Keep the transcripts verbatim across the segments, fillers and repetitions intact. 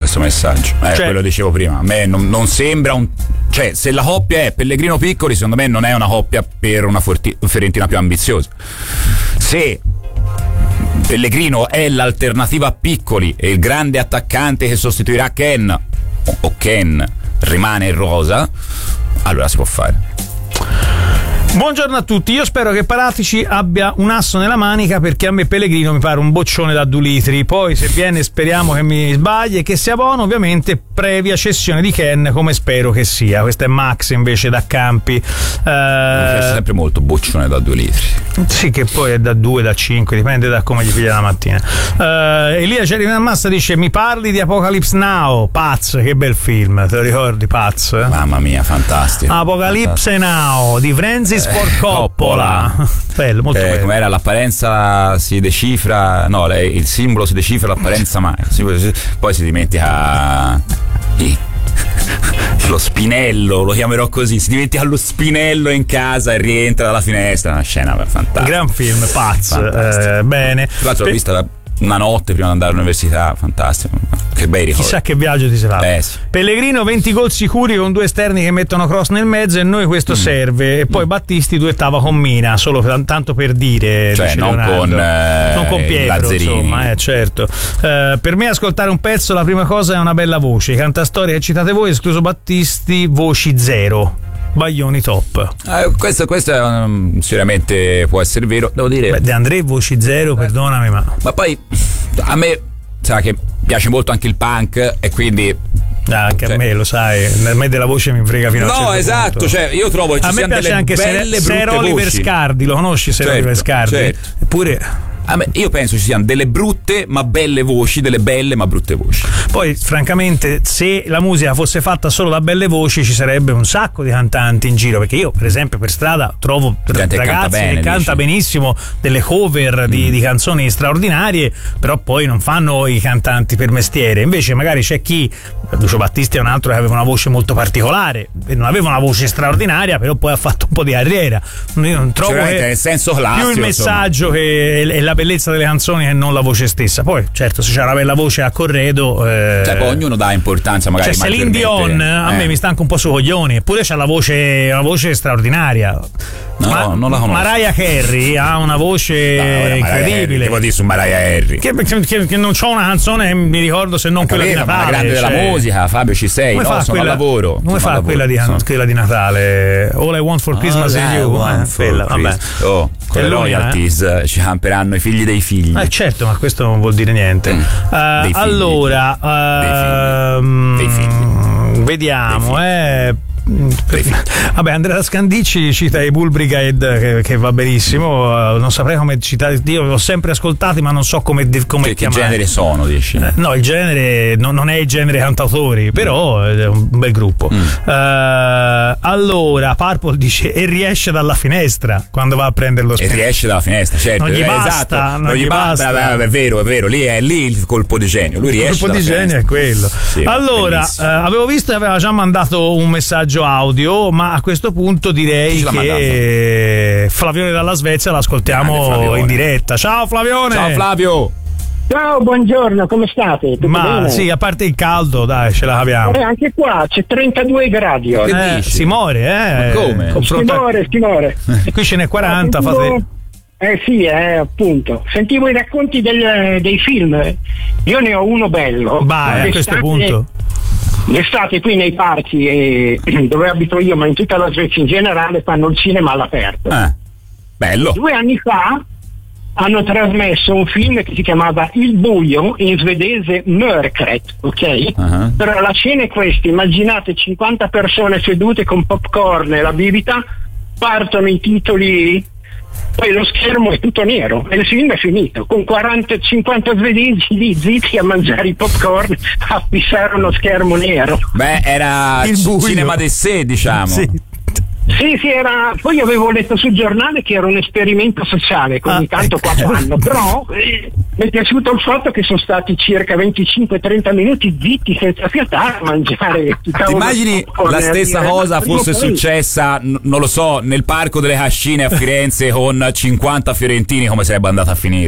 questo messaggio. Eh, cioè, quello dicevo prima. A me non, non sembra un. Cioè, se la coppia è Pellegrino Piccoli, secondo me non è una coppia per una Forti- Fiorentina più ambiziosa. Se Pellegrino è l'alternativa a Piccoli e il grande attaccante che sostituirà Ken, o Ken rimane in rosa, allora si può fare. Buongiorno a tutti, io spero che Paratici abbia un asso nella manica, perché a me Pellegrino mi pare un boccione da due litri. Poi se viene speriamo che mi sbagli e che sia buono, ovviamente previa cessione di Ken, come spero che sia. Questo è Max invece da Campi. Eh, è sempre molto boccione da due litri. Sì, che poi è da due, da cinque, dipende da come gli piglia la mattina. Eh, Elia Cerina Massa dice: mi parli di Apocalypse Now? Paz, che bel film, te lo ricordi Paz? Mamma mia, fantastico. Apocalypse Now di Francis Ford Coppola. Bello, molto eh, bello. Com'era l'apparenza si decifra, no, lei, il simbolo si decifra, l'apparenza mai. Poi si dimentica lo spinello, lo chiamerò così, si dimentica lo spinello in casa e rientra dalla finestra. Una scena fantastica. Gran film, Paz. Eh, bene. Tra l'altro l'ho vista una notte prima di andare all'università, fantastico. Che bei ricordi. Chissà che viaggio ti sei fatto. Eh, sì. Pellegrino venti gol sicuri con due esterni che mettono cross nel mezzo, e noi questo mm. serve. E poi mm. Battisti duettava con Mina, solo per, tanto per dire, cioè non con, eh, non con Pietro, Lazzarini. Insomma, eh, certo. Eh, per me ascoltare un pezzo, la prima cosa è una bella voce. Cantastorie che citate voi, escluso Battisti, voci zero. Baglioni top. Eh, questo, questo è, um, sicuramente può essere vero, devo dire. Beh, De André voci zero, perdonami, ma ma poi a me sa che piace molto anche il punk, e quindi ah, anche cioè, a me, lo sai, a me della voce mi frega fino a un certo no, esatto, punto. Cioè io trovo che ci a me siano piace delle anche belle Ser- brutte Ser Oliver voci. Scardi, lo conosci Ser certo, Oliver Scardi? Certo. Eppure a me, io penso ci siano delle brutte ma belle voci, delle belle ma brutte voci. Poi francamente, se la musica fosse fatta solo da belle voci, ci sarebbe un sacco di cantanti in giro, perché io per esempio per strada trovo gente ragazzi canta bene, che canta dici. benissimo delle cover di, mm. di canzoni straordinarie, però poi non fanno i cantanti per mestiere. Invece magari c'è chi, Lucio Battisti è un altro che aveva una voce molto particolare e non aveva una voce straordinaria, però poi ha fatto un po' di carriera. Io non trovo che nel senso classico, più il messaggio insomma. Che è la bellezza delle canzoni e non la voce stessa. Poi certo, se c'è una bella voce a corredo, eh... cioè poi ognuno dà importanza magari. Cioè Celine Dion a eh. me mi sta anche un po' su coglioni, eppure c'ha la voce, una voce straordinaria. No, Ma, non la conosco. Mariah Carey ha una voce no, incredibile. Che vuol dire su Mariah Carey? Che, che, che non c'ho una canzone che mi ricordo se non ma quella capito, di Natale. Ma la grande cioè... della musica, Fabio ci sei, come no? fa Sono quella, al lavoro. Come fa quella di, quella di Natale? All I Want for Christmas is You. Eh, quella, vabbè. Oh, con le royalties eh? ci camperanno i figli dei figli. Eh certo, ma questo non vuol dire niente. Mm. Uh, figli, allora, uh, dei figli. Dei figli. Vediamo, eh. Vabbè, Andrea Scandicci cita i Bull Brigade, che, che va benissimo. Uh, non saprei come citare, io li ho sempre ascoltati, ma non so come, come che, chiamare. Che genere sono, dici? Eh, no, il genere no, non è il genere cantautori, però è un bel gruppo. Mm. Uh, allora, Purple dice: e riesce dalla finestra quando va a prendere lo spazio. E riesce dalla finestra, certo. Non gli eh, basta, esatto. non, non gli gli basta. basta. È vero, è vero. Lì è lì il colpo di genio. Lui riesce. Il colpo di genio è quello. Sì, allora, eh, avevo visto che aveva già mandato un messaggio audio, ma a questo punto direi che Flavione dalla Svezia l'ascoltiamo in diretta. Ciao Flavione! Ciao Flavio! Ciao, buongiorno, come state? Tutto ma bene? sì, a parte il caldo, dai, ce la capiamo. Eh, anche qua c'è trentadue gradi oggi. Eh, si muore, eh? Ma come? Confronta... Si muore, si muore. E qui ce n'è quaranta, Sentivo... fate... Eh sì, eh, appunto. Sentivo i racconti del, dei film. Io ne ho uno bello. Vai, a questo punto. L'estate qui nei parchi, eh, dove abito io, ma in tutta la Svezia in generale, fanno il cinema all'aperto. Ah, bello. Due anni fa hanno trasmesso un film che si chiamava Il buio, in svedese Mörkret, ok? Uh-huh. Però la scena è questa: immaginate cinquanta persone sedute con popcorn e la bibita, partono i titoli, poi lo schermo è tutto nero e il film è finito, con quaranta cinquanta svedesi lì zitti a mangiare i popcorn, a fissare uno schermo nero. Beh, era il c- cinema de sé, diciamo. Sì. Sì, sì, era. Poi avevo letto sul giornale che era un esperimento sociale, che ogni ah, tanto qua fanno, però eh, mi è piaciuto il fatto che sono stati circa venticinque trenta minuti zitti senza fiatare a mangiare. Ti immagini la stessa cosa fosse successa, n- non lo so, nel Parco delle Cascine a Firenze con cinquanta fiorentini, come sarebbe andata a finire?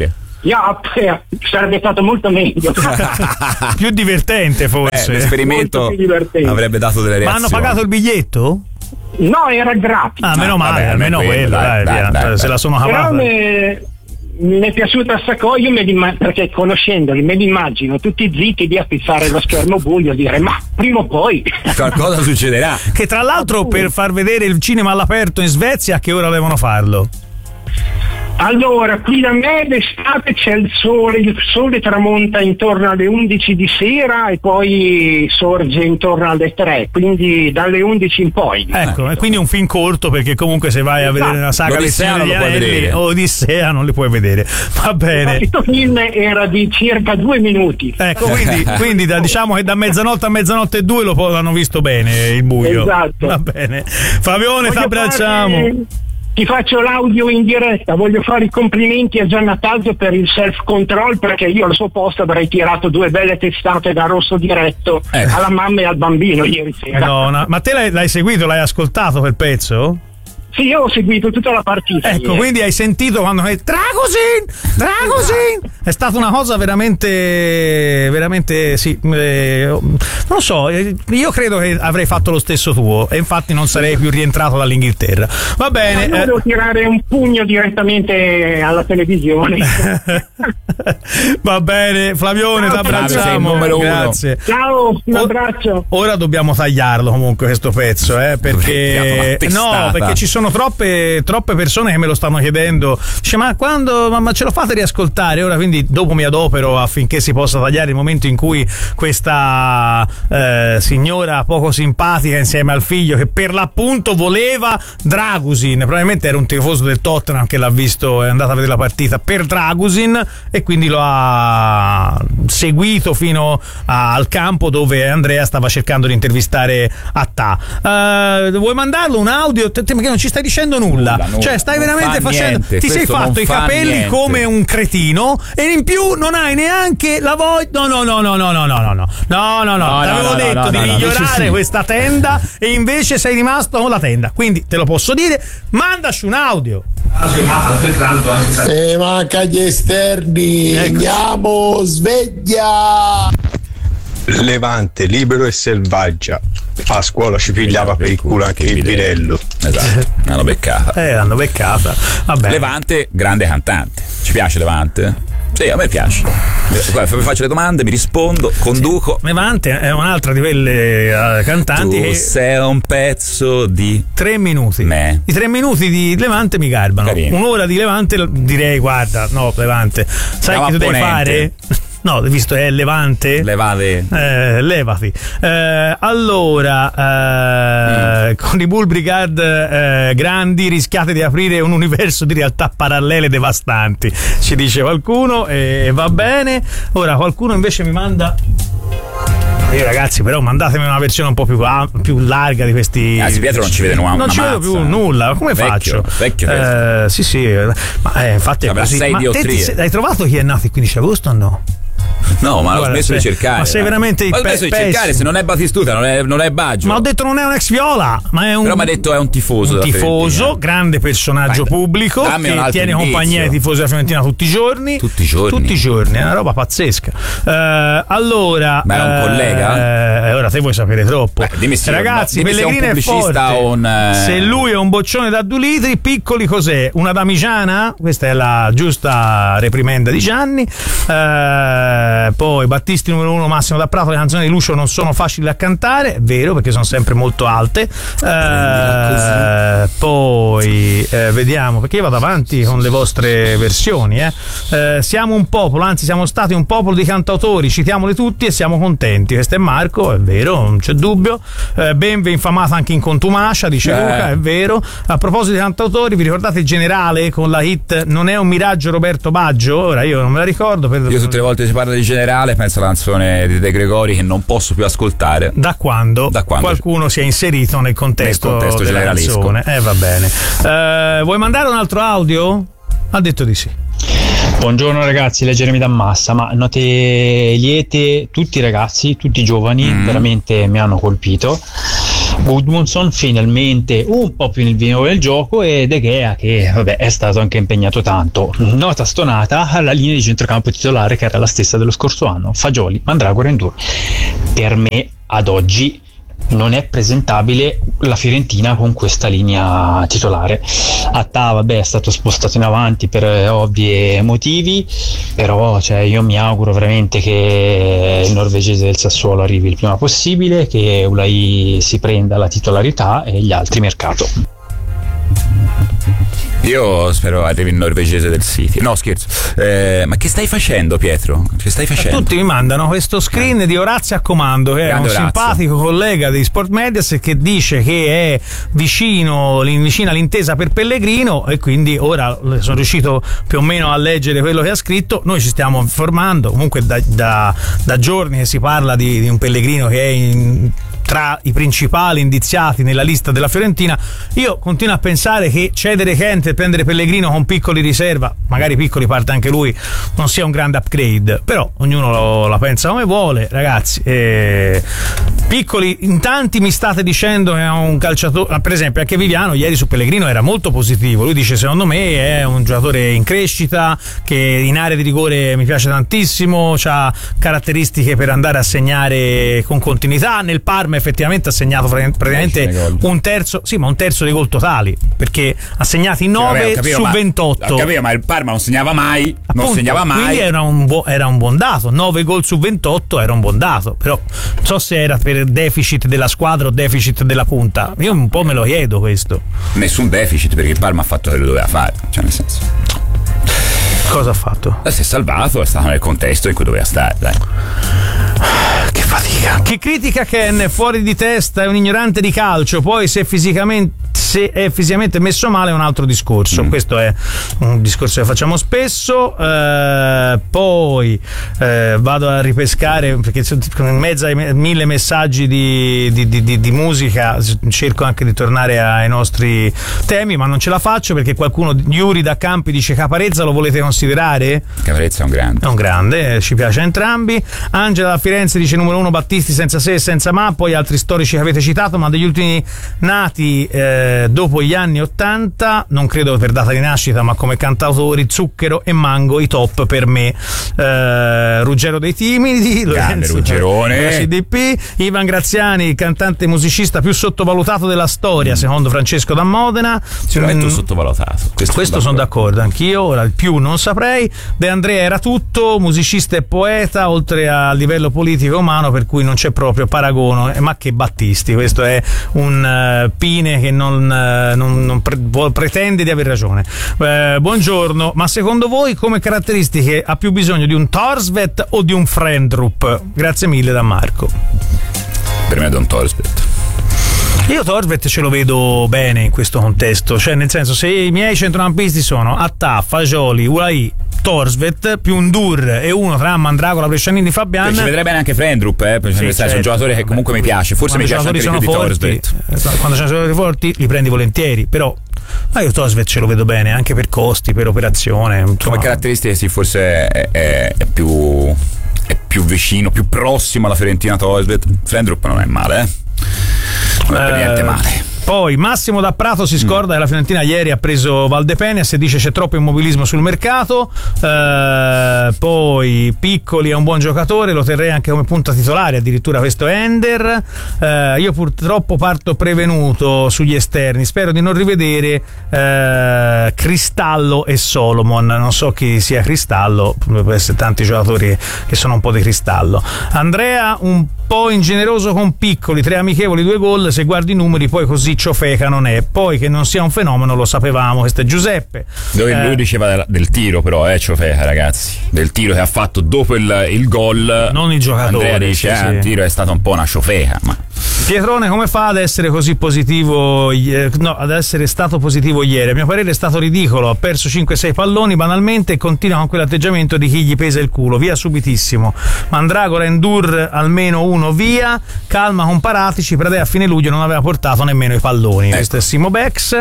Yeah, sarebbe stato molto meglio. Più divertente forse. Eh, l'esperimento avrebbe dato delle reazioni. Ma hanno pagato il biglietto? No, era gratis. Ah, meno male, vabbè, almeno quello, quello, dai, dai, dai, dai, dai, se la sono cavata. Però me, mi è piaciuta sta cosa, io me li, perché conoscendoli me li immagino tutti zitti lì a fissare lo schermo buio e dire ma prima o poi qualcosa succederà. Che tra l'altro per far vedere il cinema all'aperto in Svezia a che ora devono farlo? Allora, qui da me d'estate c'è il sole, il sole tramonta intorno alle undici di sera e poi sorge intorno alle tre, quindi dalle undici in poi. Ecco, e quindi è un film corto perché comunque se vai a vedere una saga L'Odissea non lo puoi vedere. Odissea non li puoi vedere. Va bene. Questo film era di circa due minuti. Ecco, quindi, quindi da, diciamo che da mezzanotte a mezzanotte e due lo l'hanno visto bene il buio. Esatto. Va bene. Fabione, ti abbracciamo. Fare... Ti faccio l'audio in diretta, voglio fare i complimenti a Gianna Tazio per il self control, perché io al suo posto avrei tirato due belle testate da rosso diretto eh. alla mamma e al bambino ieri sera. No, no. Ma te l'hai, l'hai seguito, l'hai ascoltato quel pezzo? Sì, io ho seguito tutta la partita. Ecco, ieri. Quindi hai sentito quando hai Dragosin! Dragosin! È stata una cosa veramente, veramente, sì, eh, non lo so, io credo che avrei fatto lo stesso tuo e infatti non sarei più rientrato dall'Inghilterra. Va bene. Ma io devo eh. tirare un pugno direttamente alla televisione. Va bene, Flavione, ti abbracciamo. Grazie. Ciao, un abbraccio. Ora dobbiamo tagliarlo comunque questo pezzo, eh, perché no, perché ci sono troppe, troppe persone che me lo stanno chiedendo. Dice, ma quando ma, ma ce lo fate riascoltare? Ora quindi dopo mi adopero affinché si possa tagliare il momento in cui questa eh, signora poco simpatica insieme al figlio, che per l'appunto voleva Dragusin, probabilmente era un tifoso del Tottenham che l'ha visto, è andato a vedere la partita per Dragusin e quindi lo ha seguito fino a, al campo dove Andrea stava cercando di intervistare Attà. Uh, vuoi mandarlo un audio? Perché non ci stai dicendo nulla, nulla cioè stai veramente facendo niente. Ti sei fatto i capelli niente. Come un cretino e in più non hai neanche la voglia. No no no no no no no no no no no no t'avevo no, detto no, di no, migliorare no, questa tenda e invece sei rimasto con la tenda, quindi te lo posso dire, mandaci un audio. E manca gli esterni, ecco. Andiamo, sveglia. Levante, libero e selvaggia. A scuola ci pigliava per il culo anche il birello. Esatto, l'hanno beccata. Eh, l'hanno beccata. Vabbè. Levante, grande cantante. Ci piace Levante? Sì, a me piace. Guarda, mi faccio le domande, mi rispondo, conduco. Sì. Levante è un'altra di quelle uh, cantanti tu che sei un pezzo di tre minuti. Me. I tre minuti di Levante mi garbano. Carino. Un'ora di Levante direi, guarda, no, Levante. Sai che tu devi fare? No, visto che è Levante. Levate. Eh, levati. Eh, allora, eh, mm. con i Bull Brigade eh, grandi rischiate di aprire un universo di realtà parallele devastanti, ci dice qualcuno, e va bene. Ora qualcuno invece mi manda... Eh, ragazzi, però mandatemi una versione un po' più, più larga di questi. Anzi, Pietro non ci vede nuova. Non ci vedo più nulla. Come vecchio, faccio? Vecchio, eh, sì, sì. Ma eh, infatti è così. Ma te ti, hai trovato chi è nato il quindici agosto o no? No, ma l'ho smesso sei, di cercare. Ma sei veramente ma ho smesso pe- di cercare, se non è Batistuta, non è, non è Baggio. Ma ho detto non è un ex Viola, ma è un. Però mi ha detto è un tifoso. Un della tifoso, grande personaggio Vai, pubblico che tiene indizio. compagnia ai tifosi della Fiorentina tutti i giorni. Tutti i giorni. Tutti i giorni, è una roba pazzesca. Uh, allora. Ma è un uh, collega? Eh, ora te vuoi sapere troppo. Beh, dimmi se Ragazzi, no, Pellegrini è forte. Un, eh... Se lui è un boccione da due litri, piccoli cos'è? Una damigiana? Questa è la giusta reprimenda di Gianni. Uh, poi Battisti numero uno, Massimo da Prato. Le canzoni di Lucio non sono facili da cantare, è vero, perché sono sempre molto alte. Uh, poi eh, vediamo, perché io vado avanti con le vostre versioni. Eh. Uh, siamo un popolo, anzi siamo stati un popolo di cantautori, citiamoli tutti e siamo contenti. Questo è Marco, è vero, non c'è dubbio. Uh, Benve infamata anche in contumacia, dice eh. Luca, è vero. A proposito di cantautori, vi ricordate il Generale con la hit Non è un miraggio Roberto Baggio? Ora io non me la ricordo. Per... Io tutte le volte che si parla di Generale penso alla canzone di De Gregori che non posso più ascoltare. Da quando, da quando qualcuno si è inserito nel contesto, nel contesto della canzone. Eh va bene. Uh, vuoi mandare un altro audio? Ha detto di sì. Buongiorno ragazzi, leggermi da Massa, ma note liete, tutti i ragazzi, tutti i giovani, mm. veramente mi hanno colpito. Gudmundsson finalmente un po' più nel vino del gioco, e De Gea che vabbè è stato anche impegnato tanto. Nota stonata alla linea di centrocampo titolare che era la stessa dello scorso anno, Fagioli, Mandragora e Ndour. Per me ad oggi non è presentabile la Fiorentina con questa linea titolare. Attà vabbè è stato spostato in avanti per ovvi motivi, però cioè, io mi auguro veramente che il norvegese del Sassuolo arrivi il prima possibile, che Ulai si prenda la titolarità e gli altri mercato. Io spero arrivi il norvegese del City. No, scherzo. Eh, ma che stai facendo, Pietro? Che stai facendo? Tutti mi mandano questo screen di Orazio a comando, che Grande è un Orazio, simpatico collega di Sport Medias, che dice che è vicino, vicino all'intesa per Pellegrino, e quindi ora sono riuscito più o meno a leggere quello che ha scritto. Noi ci stiamo informando, comunque da, da, da giorni che si parla di, di un Pellegrino che è in, tra i principali indiziati nella lista della Fiorentina. Io continuo a pensare che cedere Kent e prendere Pellegrino con piccoli riserva, magari piccoli parte anche lui, non sia un grande upgrade, però ognuno lo, la pensa come vuole, ragazzi. Eh, piccoli, in tanti mi state dicendo che è un calciatore, per esempio anche Viviano ieri su Pellegrino era molto positivo, lui dice secondo me è un giocatore in crescita, che in area di rigore mi piace tantissimo, ha caratteristiche per andare a segnare con continuità. Nel Parma effettivamente ha segnato praticamente un terzo, sì, ma un terzo dei gol totali, perché ha segnato nove Vabbè, capito, su ma, ventotto. Capito, ma il Parma non segnava mai, Appunto, non segnava mai. Quindi era un, bu- era un buon dato, nove gol su ventotto era un buon dato, però non so se era per deficit della squadra o deficit della punta. Io un po' me lo chiedo questo. Nessun deficit, perché il Parma ha fatto quello che doveva fare, cioè nel senso. Cosa ha fatto? Si è salvato, è stato nel contesto in cui doveva stare, dai. Che fatica. Chi critica Ken è fuori di testa, è un ignorante di calcio, poi se fisicamente se è fisicamente messo male è un altro discorso. Mm. Questo è un discorso che facciamo spesso. Eh, poi eh, vado a ripescare, perché in mezzo ai mille messaggi di, di, di, di musica cerco anche di tornare ai nostri temi, ma non ce la faccio perché qualcuno, Yuri da Campi, dice Caparezza lo volete considerare? Caparezza è un grande. È un grande, eh, ci piace a entrambi. Angela da Firenze dice numero uno Battisti senza se e senza ma, poi altri storici che avete citato, ma degli ultimi nati eh, dopo gli anni ottanta, non credo per data di nascita ma come cantautori, Zucchero e Mango i top per me. eh, Ruggero dei Timidi, grande Lorenzo, Ruggerone, C D P, Ivan Graziani, il cantante musicista più sottovalutato della storia, mm. secondo Francesco da Modena. Sicuramente mm. sottovalutato, questo, questo sono d'accordo. d'accordo anch'io, ora il più non saprei. De Andrea era tutto, musicista e poeta, oltre al livello politico e umano, per cui non c'è proprio paragono. Ma che Battisti, questo è un uh, Pine che non non, non pre- pretende di aver ragione. Eh, buongiorno, ma secondo voi come caratteristiche ha più bisogno di un Thorstvedt o di un Frendrup? Grazie mille da Marco. Per me è un Thorstvedt. Io Thorstvedt ce lo vedo bene in questo contesto, cioè nel senso, se i miei centrocampisti sono Attà, Fagioli, Ulai, Thorstvedt più un Dur e uno tra Mandragola, Brescianini, Fabian. Ci vedrei bene anche Frendrup, eh, perché sì, certo. È un giocatore che comunque mi piace, forse mi piace anche di più di Thorstvedt. Quando c'è giocatori forti li prendi volentieri, però ma io Thorstvedt ce lo vedo bene anche per costi, per operazione. Come insomma. caratteristiche sì, forse è, è, è più è più vicino, più prossimo alla Fiorentina Thorstvedt. Frendrup non è male, eh. Non è per niente male. Poi Massimo da Prato si scorda mm. che la Fiorentina ieri ha preso Valdepeñas e dice c'è troppo immobilismo sul mercato. Eh, poi Piccoli è un buon giocatore, lo terrei anche come punta titolare, addirittura questo è Ender. Eh, io purtroppo parto prevenuto sugli esterni, spero di non rivedere eh, Cristallo e Solomon. Non so chi sia Cristallo, potrebbero essere tanti giocatori che sono un po' di cristallo. Andrea un po' ingeneroso con Piccoli, tre amichevoli, due gol, se guardi i numeri poi così ciofeca non è. Poi che non sia un fenomeno lo sapevamo. Questo è Giuseppe. Dove eh, lui diceva del tiro, però è eh, ciofeca, ragazzi, del tiro che ha fatto dopo il, il gol, non il giocatore. Andrea dice sì, ah, sì. Il tiro è stata un po' una ciofeca, ma Pietrone come fa ad essere così positivo, no, ad essere stato positivo ieri? A mio parere è stato ridicolo, ha perso cinque sei palloni banalmente e continua con quell'atteggiamento di chi gli pesa il culo, via subitissimo. Mandragora, Endur almeno uno via, calma con Paratici, Pradè a fine luglio non aveva portato nemmeno i palloni. Ecco. Questo è Simo Bex.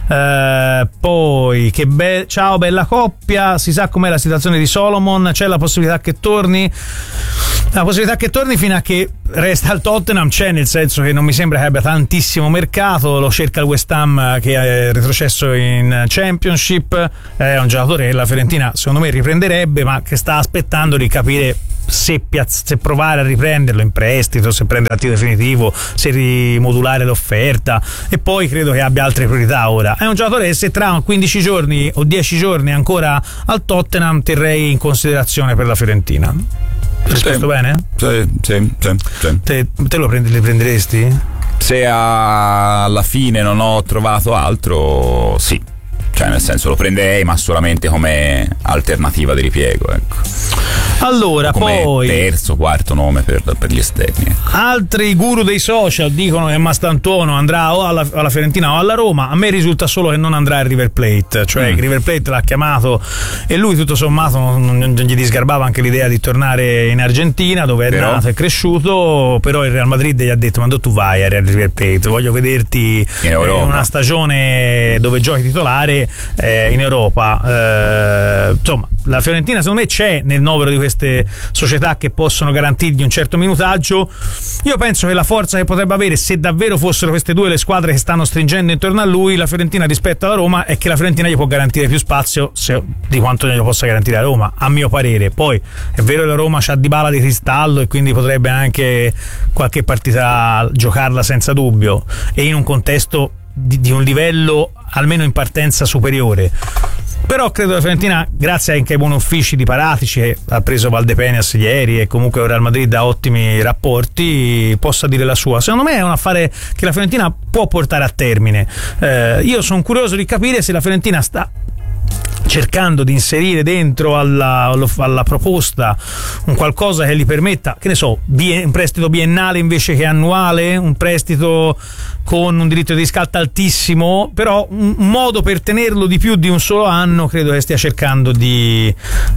Eh, poi che be- ciao bella coppia, si sa com'è la situazione di Solomon, c'è la possibilità che torni? La possibilità che torni fino a che resta al Tottenham c'è, nel senso senso che non mi sembra che abbia tantissimo mercato. Lo cerca il West Ham, che è retrocesso in Championship, è un giocatore che la Fiorentina secondo me riprenderebbe, ma che sta aspettando di capire se, piazz- se provare a riprenderlo in prestito, se prendere a titolo definitivo, se rimodulare l'offerta, e poi credo che abbia altre priorità ora. È un giocatore che se tra quindici giorni o dieci giorni ancora al Tottenham terrei in considerazione per la Fiorentina. Risposto sì, bene? Sì, sì, sì, sì. Te, te lo prendi, li prenderesti? Se alla fine non ho trovato altro, sì. Cioè, nel senso, lo prenderei, ma solamente come alternativa di ripiego, ecco. Allora, come poi terzo, quarto nome per, per gli esterni, ecco. Altri guru dei social dicono che Mastantuono andrà o alla, alla Fiorentina o alla Roma. A me risulta solo che non andrà al River Plate, cioè mm. River Plate l'ha chiamato e lui tutto sommato non, non gli disgarbava anche l'idea di tornare in Argentina, dove è però. nato e cresciuto. Però il Real Madrid gli ha detto: ma tu vai al River Plate, voglio vederti in, in una stagione dove giochi titolare eh, in Europa. Eh, insomma, la Fiorentina secondo me c'è nel novero di queste società che possono garantirgli un certo minutaggio. Io penso che la forza che potrebbe avere, se davvero fossero queste due le squadre che stanno stringendo intorno a lui, la Fiorentina rispetto alla Roma, è che la Fiorentina gli può garantire più spazio se, di quanto glielo possa garantire la Roma, a mio parere. Poi è vero che la Roma c'ha Dybala di cristallo e quindi potrebbe anche qualche partita giocarla senza dubbio, e in un contesto di, di un livello almeno in partenza superiore. Però credo che la Fiorentina, grazie anche ai buoni uffici di Paratici, che ha preso Valdepeñas ieri e comunque ora il Madrid ha ottimi rapporti, possa dire la sua. Secondo me è un affare che la Fiorentina può portare a termine. Eh, io sono curioso di capire se la Fiorentina sta cercando di inserire dentro alla, alla proposta un qualcosa che gli permetta, che ne so, un prestito biennale invece che annuale, un prestito con un diritto di riscatto altissimo, però un modo per tenerlo di più di un solo anno credo che stia cercando di,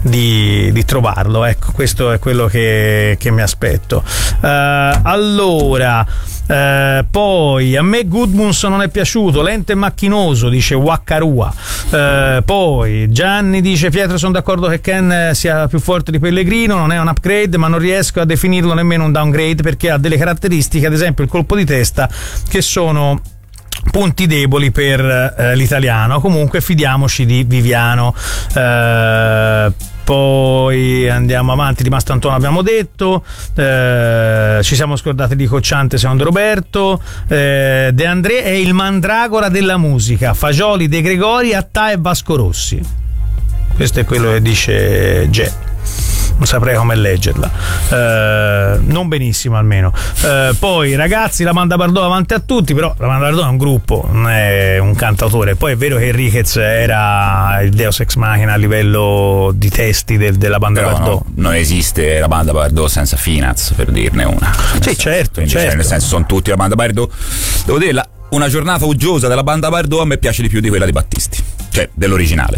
di, di trovarlo. Ecco, questo è quello che, che mi aspetto. Uh, allora Uh, poi a me Gudmundsson non è piaciuto, lento e macchinoso, dice Waccarua. Uh, poi Gianni dice: Pietro, sono d'accordo che Ken sia più forte di Pellegrino, non è un upgrade, ma non riesco a definirlo nemmeno un downgrade, perché ha delle caratteristiche, ad esempio il colpo di testa, che sono punti deboli per eh, l'italiano. Comunque fidiamoci di Viviano. Uh, Poi andiamo avanti, di Mastantuono abbiamo detto, eh, ci siamo scordati di Cocciante secondo Roberto. eh, De André è il mandragora della musica, Fagioli, De Gregori, Attà e Vasco Rossi. Questo è quello che dice Ge. Non saprei come leggerla, eh, non benissimo almeno. Eh, poi ragazzi, la Banda Bardot avanti a tutti, però la Banda Bardot è un gruppo, non è un cantautore. Poi è vero che Enriquez era il Deus Ex Machina a livello di testi del, della Banda però Bardot. No, non esiste la Banda Bardot senza Finaz, per dirne una. Sì, senso, certo, quindi, certo. Cioè, nel senso, sono tutti la Banda Bardot. Devo dire, la, una giornata uggiosa della Banda Bardot a me piace di più di quella di Battisti, cioè dell'originale.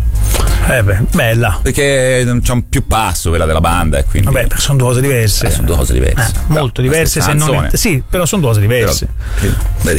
Eh beh, bella. Perché c'è un più passo quella della banda e quindi. Vabbè, sono due cose diverse. Eh, sono due cose diverse. Eh, molto diverse, se non è... Sì, però sono due cose diverse. Però,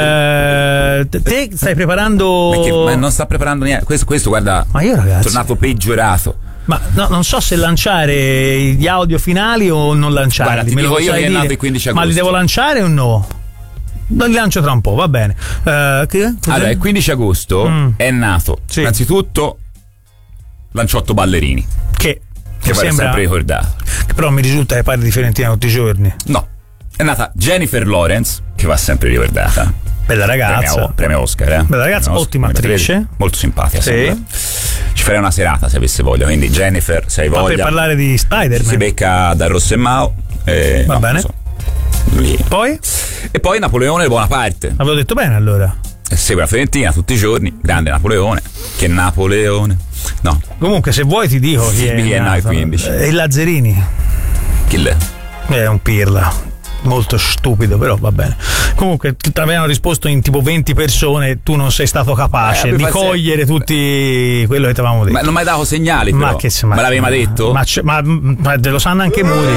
eh, te stai preparando. Perché, ma non sta preparando niente. Questo, questo guarda, ma io ragazzi, è tornato peggiorato. Ma no, non so se lanciare gli audio finali o non lanciarli. Guarda, ti Me dico lo io che è nato il quindici agosto. Ma li devo lanciare o no? Li lancio tra un po', va bene. Uh, che? Allora, il quindici agosto mm. è nato, sì, innanzitutto Lanciotto Ballerini, che, che va sempre ricordato. Che però mi risulta che parli di Fiorentina tutti i giorni. No, è nata Jennifer Lawrence, che va sempre ricordata. Bella ragazza, premio, premio Oscar, eh? Bella ragazza, premio ottima Oscar, attrice, molto simpatica. Sì. Ci farei una serata se avesse voglia. Quindi Jennifer, se hai voglia. Ma per parlare di Spider-Man si becca da Rossemmao. Eh, va no, bene. So. Lui. Poi? E poi Napoleone Bonaparte. Avevo detto bene allora. E segue la Fiorentina tutti i giorni. Grande Napoleone. Che Napoleone. No. Comunque, se vuoi ti dico chi è. Chi è nato quindici. È il Lazzarini. Chi l'è? È un pirla. Molto stupido, però va bene. Comunque ti avevano risposto in tipo venti persone, tu non sei stato capace eh, di cogliere se... tutti quello che ti avevamo detto. Ma non mi hai dato segnali, però. Ma che se, ma, me l'avevi mai detto? Ma, ma, ma te lo sanno anche Muri.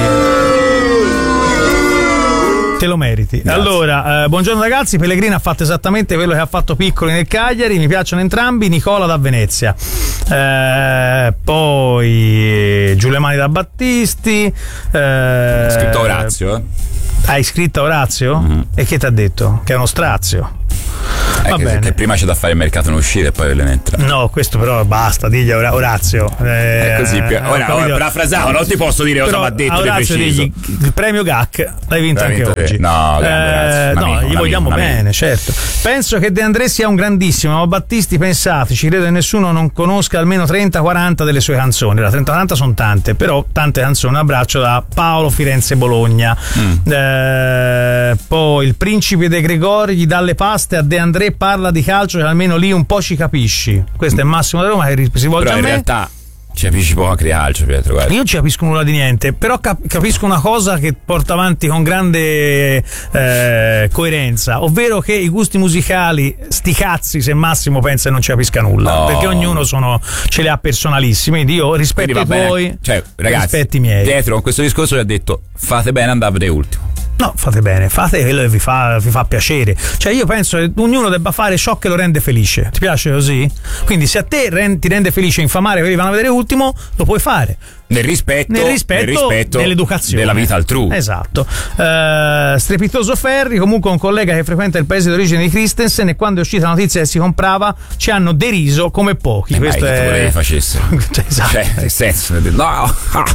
Te lo meriti. Grazie. Allora, eh, buongiorno ragazzi. Pellegrini ha fatto esattamente quello che ha fatto Piccoli nel Cagliari. Mi piacciono entrambi. Nicola da Venezia. Eh, poi Giuliamani da Battisti. Eh, scritto Orazio, eh? Hai scritto a Orazio? Mm-hmm. E che ti ha detto? Che è uno strazio. È Va che, bene. Che prima c'è da fare il mercato in uscita e poi le entrate. No, questo però basta, digli a Orazio. Eh, è così, più, ora, ora parafrasavo, non ti posso dire cosa mi ha detto a Orazio di digli, il premio G A C l'hai vinto l'hai anche vinto oggi. te. No, eh, no amico, gli vogliamo amico, bene, certo. Penso che De André sia un grandissimo, ma Battisti pensateci, credo che nessuno non conosca almeno trenta quaranta delle sue canzoni. La trenta quaranta sono tante, però tante canzoni. Un abbraccio da Paolo Firenze Bologna. Mm. Eh, poi il principe De Gregori gli dà le paste a De André, parla di calcio, che almeno lì un po' ci capisci. Questo è Massimo da Roma che si volge però a me. In realtà ci capisci poco anche di calcio, Pietro, guarda. Io non ci capisco nulla di niente, però cap- capisco una cosa che porta avanti con grande eh, coerenza, ovvero che i gusti musicali, sti cazzi se Massimo pensa che non ci capisca nulla, no. Perché ognuno sono, ce li ha personalissimi, quindi io rispetto i tuoi, cioè, ragazzi, rispetti i miei. Pietro con questo discorso gli ha detto fate bene, andate ultimo. No, fate bene, fate quello che vi fa, vi fa piacere. Cioè io penso che ognuno debba fare ciò che lo rende felice. Ti piace così? Quindi se a te rend, ti rende felice infamare quelli che vanno a vedere ultimo, lo puoi fare. Nel rispetto, nel rispetto, nel rispetto dell'educazione della vita altrui. Esatto. Uh, strepitoso Ferri, comunque un collega che frequenta il paese d'origine di Christensen, e quando è uscita la notizia che si comprava ci hanno deriso come pochi. Eh Questo mai, è che facessero. Cioè, esatto. Cioè, nel senso, no.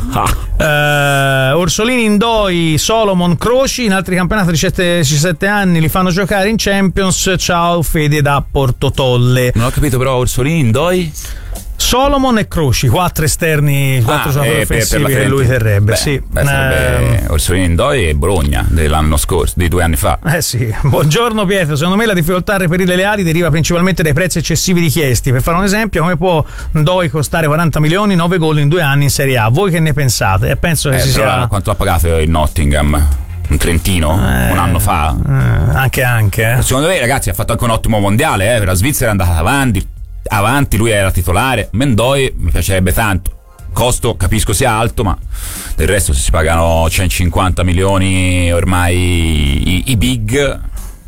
uh, Orsolini, Indoi, Solomon, Croci in altri campionati di diciassette anni li fanno giocare in Champions. Ciao Fede da Portotolle. Non ho capito però Orsolini, Indoi, Solomon e Croci, quattro esterni, quattro ah, giocatori eh, per, offensivi per che lui terrebbe. Beh, sì. beh, sarebbe eh, Orsolini, Indoi e Bologna dell'anno scorso, di due anni fa. Eh sì. Buongiorno Pietro, secondo me la difficoltà a reperire le ali deriva principalmente dai prezzi eccessivi richiesti. Per fare un esempio, come può Indoi costare quaranta milioni, nove gol in due anni in Serie A? Voi che ne pensate? E penso che eh, si sia... Quanto ha pagato il Nottingham? Un trentino? Eh, un anno fa? Eh, anche anche. Eh. Secondo me, ragazzi, ha fatto anche un ottimo mondiale, eh? La Svizzera è andata avanti, avanti, lui era titolare. Mendoi mi piacerebbe tanto. Costo capisco sia alto, ma del resto se si pagano centocinquanta milioni ormai i, i big,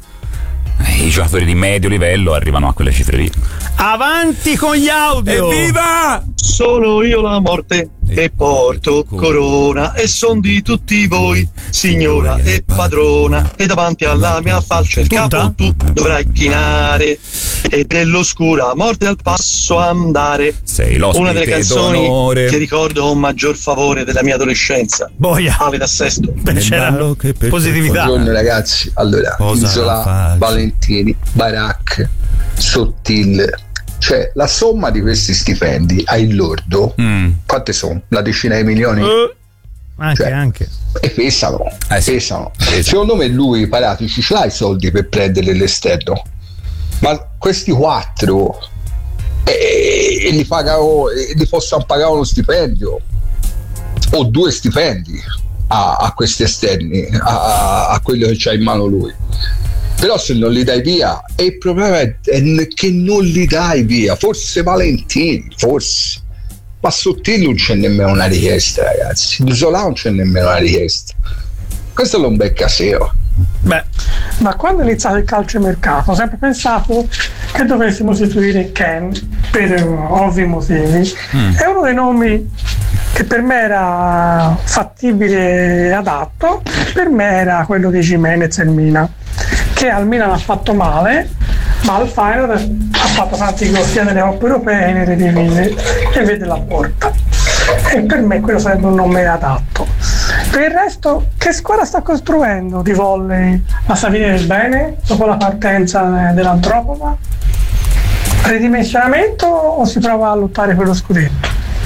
i giocatori di medio livello arrivano a quelle cifre lì. Avanti con gli audio! Evviva! Sono io la morte e porto corona e son di tutti voi, signora e padrona, e davanti alla mia falce il capo tu dovrai chinare e dell'oscura morte al passo andare. Sei l'ospite una delle canzoni d'onore che ricordo con maggior favore della mia adolescenza. Boia. Ave da Sesto. Beh, c'era positività. Buongiorno ragazzi, allora Cosa Isola, falso? Valentini, Barak, Sottil, cioè la somma di questi stipendi ai lordo mm. quante sono? Una decina di milioni? Uh, anche Cioè, anche e pesano, Eh sì. pesano. Pesano. Secondo me lui Paratici ce l'ha i soldi per prendere l'esterno, ma questi quattro e, e li pagano, e li possono pagare uno stipendio o due stipendi a, a questi esterni, a, a quello che c'ha in mano lui. Però se non li dai via, e il problema è, è che non li dai via. Forse Valentini, forse, ma Sottillo non c'è nemmeno una richiesta, ragazzi. Zola non c'è nemmeno una richiesta. Questo è un bel caseo. Beh, Da quando è iniziato il calciomercato ho sempre pensato che dovessimo istituire Ken per ovvi motivi. Mm. È uno dei nomi che per me era fattibile e adatto. Per me era quello di Gimenez e il Milan, che al Milan ha fatto male, ma al Feyenoord ha fatto tanti gol sia nelle coppe europee e nelle divise e vede la porta. E per me quello sarebbe un nome adatto. Per il resto, che squadra sta costruendo di volley la Savini del Bene dopo la partenza dell'Antropola? Ridimensionamento o si prova a lottare per lo scudetto?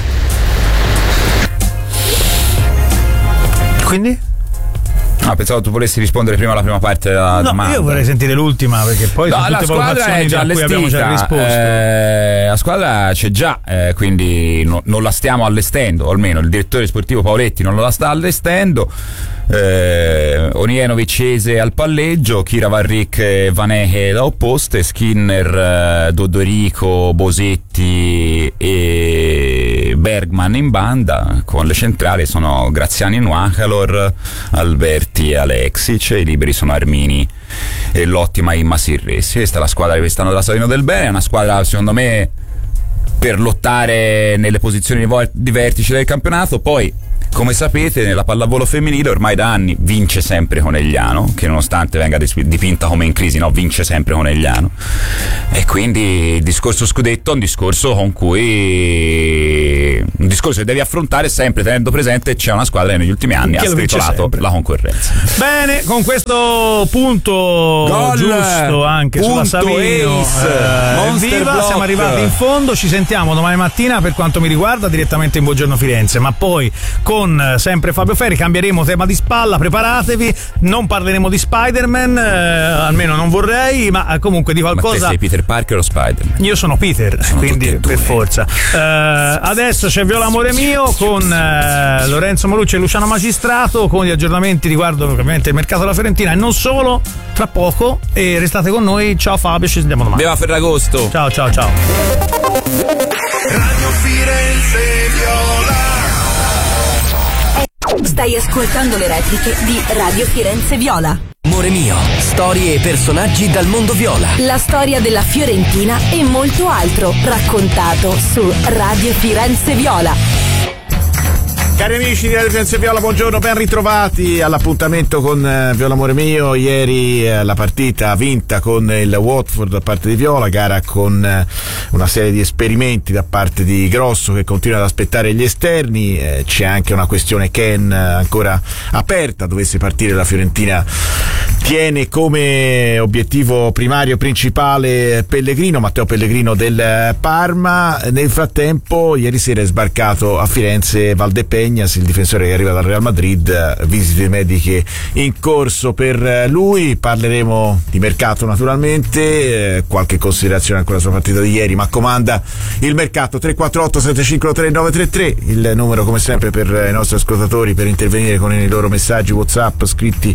quindi? No, pensavo tu volessi rispondere prima alla prima parte della no, domanda. Io vorrei sentire l'ultima, perché poi no, sono la tutte squadra valutazioni è già a cui allestita, abbiamo già risposto. eh, la squadra c'è già, eh, quindi no, non la stiamo allestendo, o almeno il direttore sportivo Paoletti non la sta allestendo. eh, Onienovic Ese al palleggio, Kira Varric e Vaneche da opposte, Skinner, eh, Dodorico, Bosetti e Bergman in banda, con le centrali sono Graziani, Nuacalor, Alberti e Alexic, e i liberi sono Armini e l'ottima Imma Sirressi. Questa è la squadra di quest'anno della Savino del Bene, è una squadra secondo me per lottare nelle posizioni di vertice del campionato. Poi come sapete nella pallavolo femminile ormai da anni vince sempre Conegliano, che nonostante venga dipinta come in crisi, no, vince sempre Conegliano, e quindi il discorso scudetto è un discorso con cui un discorso che devi affrontare sempre tenendo presente che c'è una squadra che negli ultimi anni che ha stritolato la concorrenza. Bene, con questo punto Gol, giusto anche punto sulla Savino, eh, viva, siamo arrivati in fondo, ci sentiamo domani mattina per quanto mi riguarda direttamente in Buongiorno Firenze, ma poi con eh, sempre Fabio Ferri cambieremo tema di spalla, preparatevi, non parleremo di Spider-Man, eh, almeno non vorrei, ma comunque di qualcosa. Ma te sei Peter Parker o Spider-Man? Io sono Peter, sono quindi per forza. Eh, adesso c'è Viola Amore Mio con eh, Lorenzo Morucci e Luciano Magistrato con gli aggiornamenti riguardo ovviamente il mercato della Fiorentina e non solo, tra poco, e restate con noi. Ciao Fabio, ci sentiamo domani. Viva Ferragosto. Ciao ciao ciao. Radio Firenze Viola. Stai ascoltando le repliche di Radio Firenze Viola. Amore mio, storie e personaggi dal mondo viola. La storia della Fiorentina e molto altro raccontato su Radio Firenze Viola. Cari amici di Radio Firenze Viola, buongiorno, ben ritrovati all'appuntamento con eh, Viola Amore Mio. Ieri eh, la partita vinta con il Watford da parte di Viola, gara con eh, una serie di esperimenti da parte di Grosso che continua ad aspettare gli esterni. Eh, c'è anche una questione Ken eh, ancora aperta, dovesse partire la Fiorentina tiene come obiettivo primario principale Pellegrino, Matteo Pellegrino del Parma. Nel frattempo ieri sera è sbarcato a Firenze Valdepegnas, il difensore che arriva dal Real Madrid, visite mediche in corso per lui. Parleremo di mercato naturalmente, eh, qualche considerazione ancora sulla partita di ieri, ma comanda il mercato. Tre quattro otto sette cinque tre nove tre tre, il numero come sempre per i nostri ascoltatori per intervenire con i loro messaggi WhatsApp scritti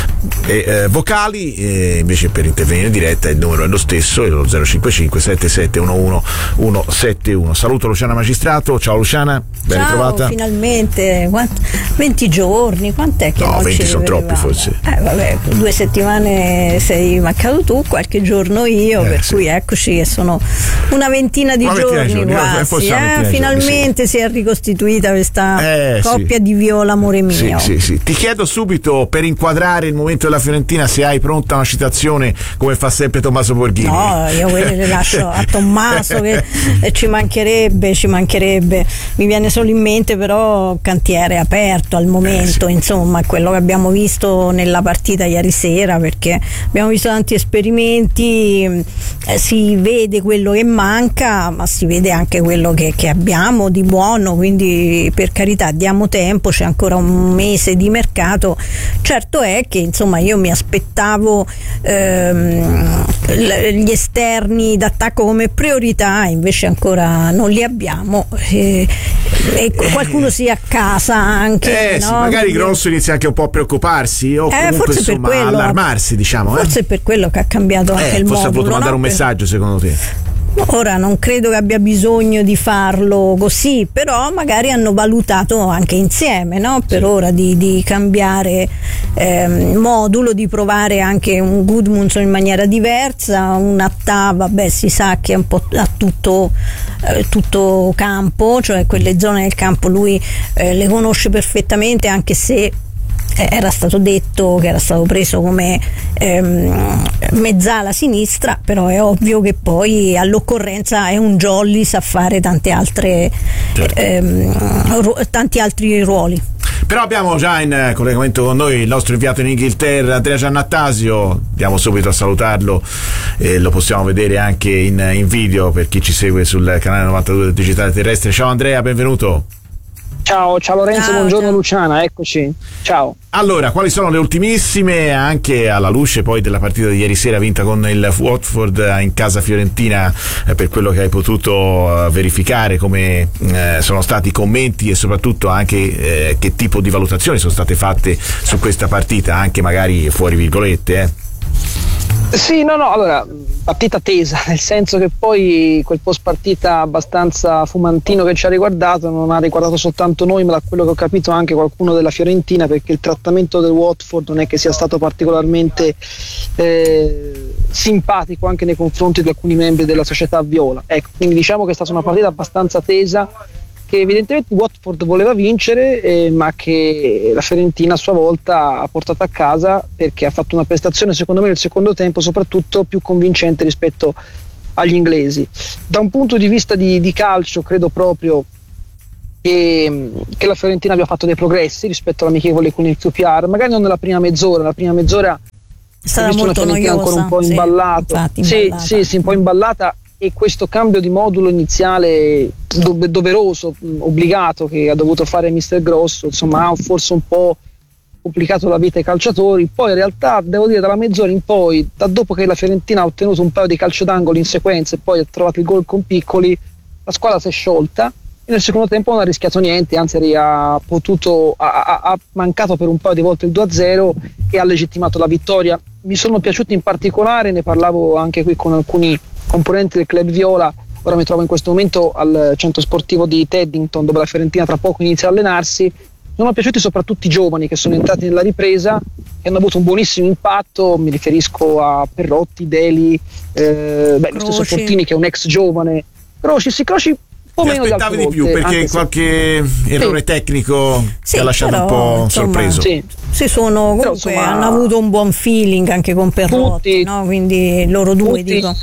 e eh, vocali, e invece per intervenire in diretta il numero è lo stesso, è lo zero cinque cinque sette sette uno uno uno sette uno. Saluto Luciana Magistrato. Ciao Luciana, ben Ciao, ritrovata. Finalmente, Quanto, venti giorni, quant'è che no, non venti ci sono troppi forse. Eh vabbè, due settimane sei mancato tu, qualche giorno io, eh, per sì. cui eccoci che sono una ventina di una giorni, ventina di giorni quasi, eh, eh? Finalmente giorni, sì. si è ricostituita questa eh, coppia sì. di Viola Amore Mio. Sì, sì, sì. Ti chiedo subito, per inquadrare il momento della Fiorentina, se hai pronta una citazione come fa sempre Tommaso Borghini. No, io quelle le lascio a Tommaso che ci mancherebbe, ci mancherebbe. Mi viene solo in mente però cantiere aperto al momento, eh, sì. Insomma, quello che abbiamo visto nella partita ieri sera, perché abbiamo visto tanti esperimenti, eh, si vede quello che manca, ma si vede anche quello che, che abbiamo di buono, quindi per carità diamo tempo, c'è ancora un mese di mercato. Certo è che insomma io mi aspettavo ehm, gli esterni d'attacco come priorità, invece ancora non li abbiamo, e, e qualcuno sia a casa anche, eh, no? sì, magari Grosso inizia anche un po' a preoccuparsi o eh, comunque insomma quello, allarmarsi, diciamo, forse eh? è per quello che ha cambiato anche eh, il modulo, forse ha voluto mandare no? un messaggio secondo te? Ora non credo che abbia bisogno di farlo così, però magari hanno valutato anche insieme, no? Per sì. ora di, di cambiare ehm, modulo, di provare anche un Gudmundsson in maniera diversa, un Attà, vabbè, si sa che è un po' a tutto, eh, tutto campo, cioè quelle zone del campo lui eh, le conosce perfettamente, anche se era stato detto che era stato preso come ehm, mezzala sinistra, però è ovvio che poi all'occorrenza è un jolly, sa fare tante altre certo. ehm, ru- tanti altri ruoli. Però abbiamo già in collegamento con noi il nostro inviato in Inghilterra Andrea Giannattasio, andiamo subito a salutarlo, eh, lo possiamo vedere anche in, in video per chi ci segue sul canale novantadue del Digitale Terrestre. Ciao Andrea, benvenuto. Ciao, ciao Lorenzo, ciao, buongiorno ciao. Luciana, eccoci, ciao. Allora, quali sono le ultimissime, anche alla luce poi della partita di ieri sera vinta con il Watford in casa fiorentina, eh, per quello che hai potuto eh, verificare, come eh, sono stati i commenti e soprattutto anche eh, che tipo di valutazioni sono state fatte su questa partita, anche magari fuori virgolette, eh? Sì, no, no, allora, partita tesa, nel senso che poi quel post partita abbastanza fumantino che ci ha riguardato non ha riguardato soltanto noi, ma da quello che ho capito anche qualcuno della Fiorentina, perché il trattamento del Watford non è che sia stato particolarmente eh, simpatico anche nei confronti di alcuni membri della società viola. Ecco, quindi diciamo che è stata una partita abbastanza tesa, che evidentemente Watford voleva vincere, eh, ma che la Fiorentina a sua volta ha portato a casa, perché ha fatto una prestazione secondo me nel secondo tempo soprattutto più convincente rispetto agli inglesi. Da un punto di vista di, di calcio credo proprio che, che la Fiorentina abbia fatto dei progressi rispetto all'amichevole con il Q P R, magari non nella prima mezz'ora, la prima mezz'ora è stata molto noiosa, ancora un po' sì, imballato, infatti, sì, imballata. sì, sì, un po' imballata, e questo cambio di modulo iniziale do- doveroso, obbligato, che ha dovuto fare mister Grosso, insomma ha forse un po' complicato la vita ai calciatori. Poi in realtà devo dire dalla mezz'ora in poi, da dopo che la Fiorentina ha ottenuto un paio di calcio d'angolo in sequenza e poi ha trovato il gol con Piccoli, la squadra si è sciolta e nel secondo tempo non ha rischiato niente, anzi ha potuto ha, ha, ha mancato per un paio di volte il due a zero e ha legittimato la vittoria. Mi sono piaciuti in particolare, ne parlavo anche qui con alcuni componenti del club viola. Ora mi trovo in questo momento al centro sportivo di Teddington, dove la Fiorentina tra poco inizia a allenarsi. Mi sono piaciuti soprattutto i giovani che sono entrati nella ripresa e hanno avuto un buonissimo impatto. Mi riferisco a Perrotti, Deli, eh, beh, lo stesso Fortini che è un ex giovane. Croci, sì, Croci un po' meno di altre aspettavi di più volte, perché qualche se... errore sì. tecnico sì, ti ha lasciato però, un po' insomma, sorpreso. Sì. Si sono comunque però, insomma, hanno avuto un buon feeling anche con Perrotti, tutti, no? Quindi loro due tutti, dico.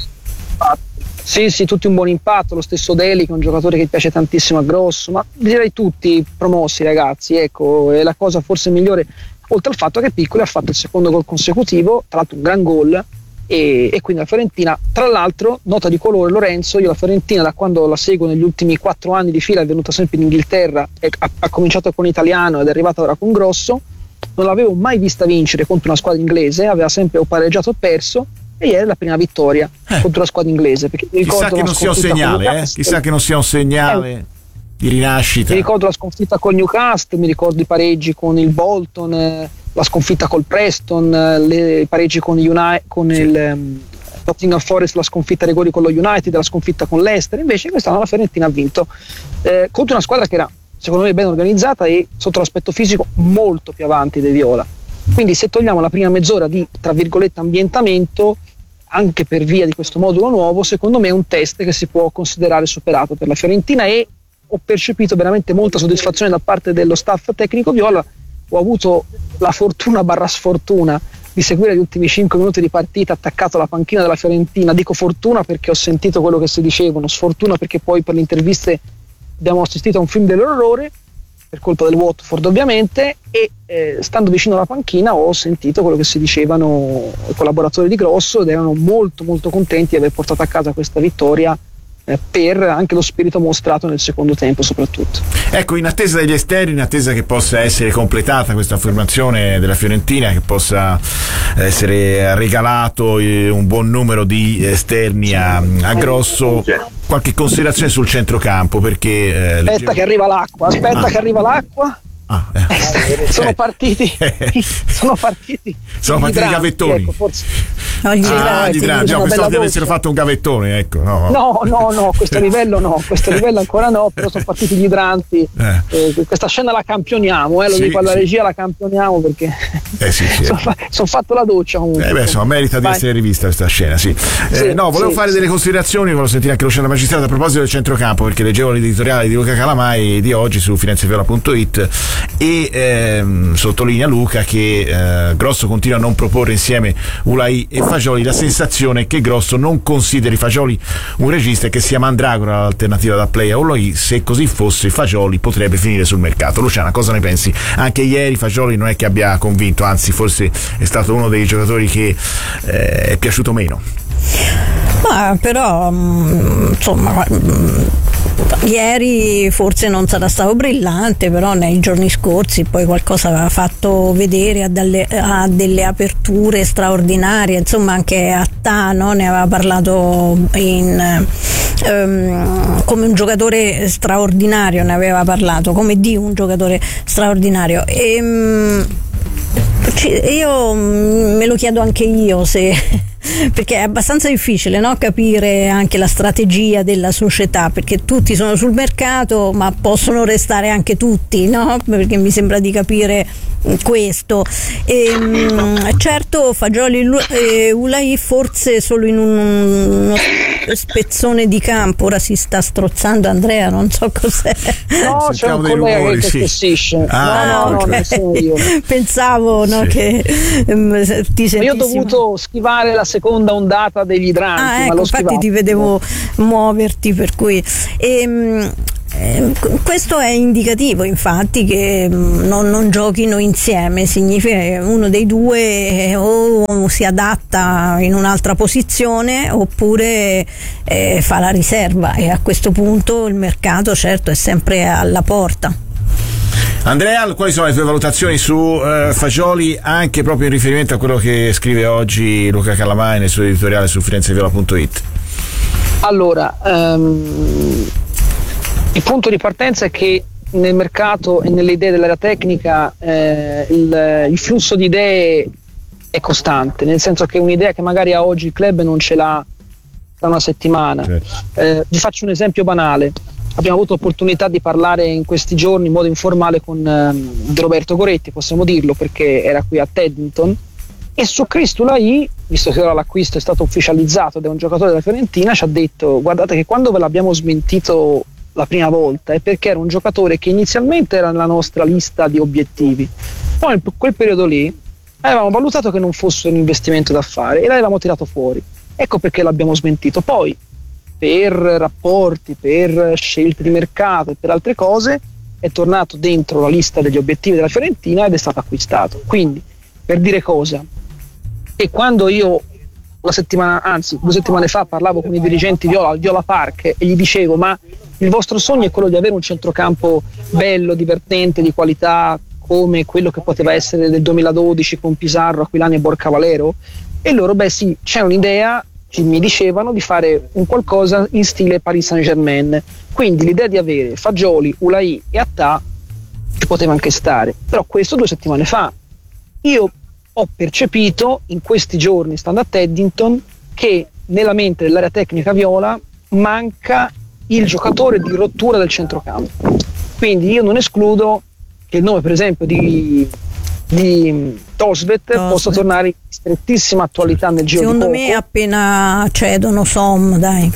Sì, sì, tutti un buon impatto, lo stesso Deli che è un giocatore che piace tantissimo a Grosso, ma direi tutti promossi ragazzi, ecco, è la cosa forse migliore, oltre al fatto che Piccoli ha fatto il secondo gol consecutivo, tra l'altro un gran gol, e, e quindi la Fiorentina, tra l'altro, nota di colore Lorenzo, io la Fiorentina da quando la seguo negli ultimi quattro anni di fila, è venuta sempre in Inghilterra, e ha, ha cominciato con Italiano ed è arrivata ora con Grosso, non l'avevo mai vista vincere contro una squadra inglese, aveva sempre o pareggiato o perso, e ieri la prima vittoria eh. contro la squadra inglese, perché mi chissà che non sia un segnale, eh? chissà che non sia un segnale eh. di rinascita. Mi ricordo la sconfitta con Newcastle, mi ricordo i pareggi con il Bolton, eh, la sconfitta col Preston, eh, le, i pareggi con, Uni- con sì. il um, Nottingham Forest, la sconfitta ai rigori con lo United, la sconfitta con l'Ester. Invece quest'anno la Fiorentina ha vinto eh, contro una squadra che era secondo me ben organizzata e sotto l'aspetto fisico molto più avanti dei viola. Quindi se togliamo la prima mezz'ora di tra virgolette ambientamento, anche per via di questo modulo nuovo, secondo me è un test che si può considerare superato per la Fiorentina, e ho percepito veramente molta soddisfazione da parte dello staff tecnico viola. Ho avuto la fortuna barra sfortuna di seguire gli ultimi cinque minuti di partita attaccato alla panchina della Fiorentina. Dico fortuna perché ho sentito quello che si dicevano, sfortuna perché poi per le interviste abbiamo assistito a un film dell'orrore per colpa del Watford ovviamente, e eh, stando vicino alla panchina ho sentito quello che si dicevano i collaboratori di Grosso ed erano molto molto contenti di aver portato a casa questa vittoria, eh, per anche lo spirito mostrato nel secondo tempo soprattutto. Ecco, in attesa degli esterni, in attesa che possa essere completata questa formazione della Fiorentina, che possa essere regalato un buon numero di esterni a, a Grosso, qualche considerazione sul centrocampo, perché eh, aspetta leggevo... che arriva l'acqua aspetta ah. che arriva l'acqua Ah, eh. sono partiti sono partiti sono partiti i gavettoni, ecco, forse. No, gli ah, gli idranti, no, pensavo che avessero fatto un gavettone, ecco. No, no, no, no, questo livello no, questo livello ancora no, però sono partiti gli idranti. Eh. Eh, questa scena la campioniamo, eh, lo sì, dico alla sì. regia, la campioniamo perché eh, sì, sì. sono, fa- sono fatto la doccia comunque. Eh beh, insomma, merita di Vai. essere rivista questa scena, sì. Eh, sì no, volevo sì, fare sì. delle considerazioni, volevo sentire anche Luciano Magistrato a proposito del centrocampo, perché leggevo l'editoriale di Luca Calamai di oggi su firenzeviola punto it e ehm, sottolinea Luca che eh, Grosso continua a non proporre insieme Ulai e Fagioli. La sensazione che Grosso non consideri Fagioli un regista e che sia Mandragora l'alternativa da Play a Ulai. Se così fosse, Fagioli potrebbe finire sul mercato. Luciana, cosa ne pensi? Anche ieri Fagioli non è che abbia convinto, anzi forse è stato uno dei giocatori che eh, è piaciuto meno. Ma però insomma ieri forse non sarà stato brillante, però nei giorni scorsi poi qualcosa aveva fatto vedere, a delle, a delle aperture straordinarie, insomma anche a Tano ne aveva parlato in, um, come un giocatore straordinario, ne aveva parlato come di un giocatore straordinario e um, io me lo chiedo anche io se perché è abbastanza difficile, no? Capire anche la strategia della società, perché tutti sono sul mercato ma possono restare anche tutti, no? Perché mi sembra di capire questo. E, mh, certo Fagioli e Ulai forse solo in un, uno spezzone di campo. Ora si sta strozzando Andrea, non so cos'è. No, c'è un collega rumori, che sì. Spessisce. Ah, no, no, no, no, io. Pensavo no, sì. che um, ti sentissi. Io ho dovuto schivare la seconda ondata degli idranti. Ah, ma ecco, l'ho infatti schivato. ti vedevo muoverti, per cui e, um, Eh, questo è indicativo, infatti, che non, non giochino insieme. Significa che uno dei due o si adatta in un'altra posizione oppure eh, fa la riserva, e a questo punto il mercato certo è sempre alla porta. Andrea, quali sono le tue valutazioni su uh, Fagioli, anche proprio in riferimento a quello che scrive oggi Luca Calamai nel suo editoriale su firenzeviola punto it? Allora, um... il punto di partenza è che nel mercato e nelle idee dell'area tecnica eh, il, il flusso di idee è costante, nel senso che un'idea che magari a oggi il club non ce l'ha da una settimana. Certo. Eh, vi faccio un esempio banale. Abbiamo avuto l'opportunità di parlare in questi giorni in modo informale con eh, Roberto Goretti, possiamo dirlo perché era qui a Teddington, e su Cristo Ulai, visto che ora l'acquisto è stato ufficializzato da un giocatore della Fiorentina, ci ha detto: guardate che quando ve l'abbiamo smentito la prima volta è perché era un giocatore che inizialmente era nella nostra lista di obiettivi, poi in quel periodo lì avevamo valutato che non fosse un investimento da fare e l'avevamo tirato fuori, ecco perché l'abbiamo smentito. Poi per rapporti, per scelte di mercato e per altre cose è tornato dentro la lista degli obiettivi della Fiorentina ed è stato acquistato. Quindi, per dire cosa, che quando io una settimana, anzi due settimane fa parlavo con i dirigenti Viola al Viola Park e gli dicevo: ma il vostro sogno è quello di avere un centrocampo bello, divertente, di qualità, come quello che poteva essere del duemiladodici con Pizarro, Aquilani e Borca Valero? E loro, beh sì, c'è un'idea, mi dicevano, di fare un qualcosa in stile Paris Saint-Germain. Quindi l'idea di avere Fagioli, Ulai e Attà ci poteva anche stare, però questo due settimane fa. Io ho percepito in questi giorni, stando a Teddington, che nella mente dell'area tecnica viola manca il giocatore di rottura del centrocampo. Quindi io non escludo che il nome, per esempio, di, di Thorstvedt possa tornare in strettissima attualità nel giro secondo di poco. me appena cedono Som, dai.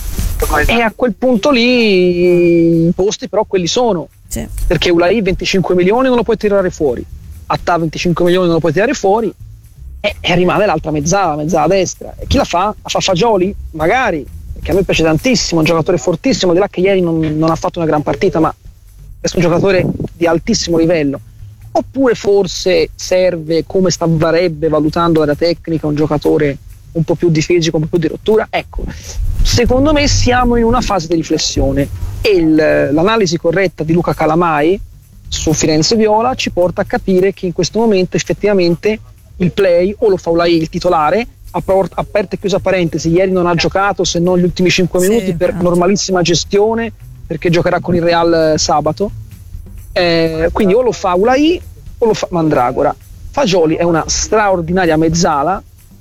E a quel punto lì i posti però quelli sono, sì. Perché Ulai venticinque milioni non lo puoi tirare fuori, Attà venticinque milioni non lo puoi tirare fuori, e, e rimane l'altra mezzala, mezzala destra. E chi la fa? La fa Fagioli? Magari, perché a me piace tantissimo, un giocatore fortissimo, di là che ieri non, non ha fatto una gran partita, ma è un giocatore di altissimo livello. Oppure forse serve, come varrebbe valutando la tecnica, un giocatore un po' più di fisico, un po' più di rottura. Ecco, secondo me siamo in una fase di riflessione e il, l'analisi corretta di Luca Calamai su Firenze Viola ci porta a capire che in questo momento effettivamente il play o lo fa Ulai il titolare, aperta e chiusa parentesi, ieri non ha giocato se non gli ultimi cinque minuti, sì, per infatti. Normalissima gestione, perché giocherà con il Real sabato, eh, quindi o lo fa Ulai o lo fa Mandragora. Fagioli è una straordinaria mezzala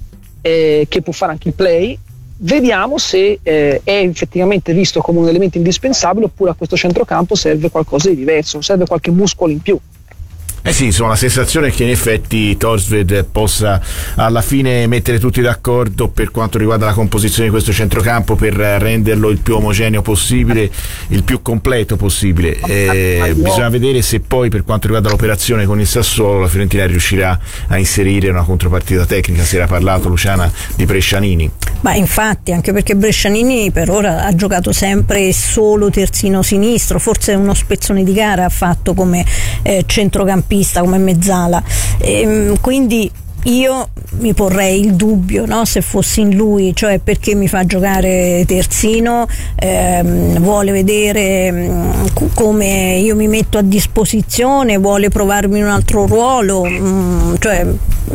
eh, che può fare anche il play. Vediamo se eh, è effettivamente visto come un elemento indispensabile oppure a questo centrocampo serve qualcosa di diverso, serve qualche muscolo in più. Eh sì, insomma, la sensazione è che in effetti Thorstvedt possa alla fine mettere tutti d'accordo per quanto riguarda la composizione di questo centrocampo, per renderlo il più omogeneo possibile, il più completo possibile. Eh, bisogna vedere se poi, per quanto riguarda l'operazione con il Sassuolo, la Fiorentina riuscirà a inserire una contropartita tecnica. Si era parlato, Luciana, di Brescianini. Ma infatti, anche perché Brescianini per ora ha giocato sempre solo terzino sinistro, forse uno spezzone di gara ha fatto come eh, centrocampista, come mezzala, e, quindi io mi porrei il dubbio, no, se fossi in lui, cioè perché mi fa giocare terzino, ehm, vuole vedere mh, come io mi metto a disposizione, vuole provarmi in un altro ruolo, mh, cioè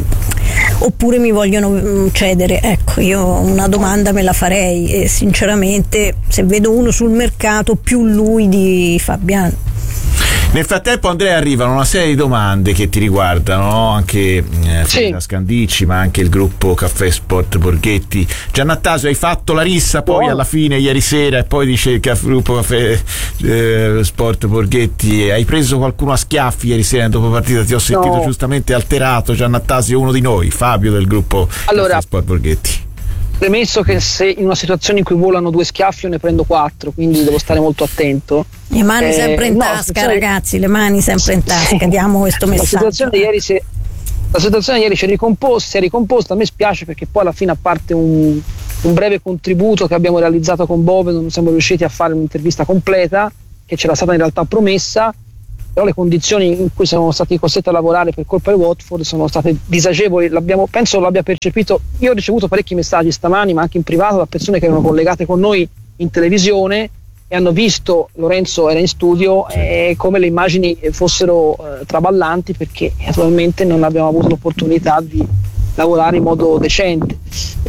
oppure mi vogliono cedere. Ecco, io una domanda me la farei e sinceramente se vedo uno sul mercato più lui di Fabiano. Nel frattempo, Andrea, arrivano una serie di domande che ti riguardano, no? Anche eh, Federica Scandicci, ma anche il gruppo Caffè Sport Borghetti. Giannattasio, hai fatto la rissa poi oh. alla fine ieri sera, e poi dice il gruppo Caffè eh, Sport Borghetti, hai preso qualcuno a schiaffi ieri sera dopo partita? Ti ho sentito no. giustamente alterato. Giannattasio, uno di noi, Fabio del gruppo allora, Caffè Sport Borghetti. Premesso che se in una situazione in cui volano due schiaffi io ne prendo quattro, quindi devo stare molto attento. Le mani eh, sempre in no, tasca, ragazzi, le mani sempre in tasca, diamo questo messaggio. La situazione di ieri si, la situazione di ieri si è ricomposta, si è ricomposta, a me spiace perché poi alla fine, a parte un, un breve contributo che abbiamo realizzato con Bove, non siamo riusciti a fare un'intervista completa, che c'era stata in realtà promessa, però le condizioni in cui siamo stati costretti a lavorare per colpa del Watford sono state disagevoli. L'abbiamo, penso l'abbia percepito. Io ho ricevuto parecchi messaggi stamani, ma anche in privato, da persone che erano collegate con noi in televisione e hanno visto, Lorenzo era in studio, e come le immagini fossero eh, traballanti, perché naturalmente non abbiamo avuto l'opportunità di lavorare in modo decente.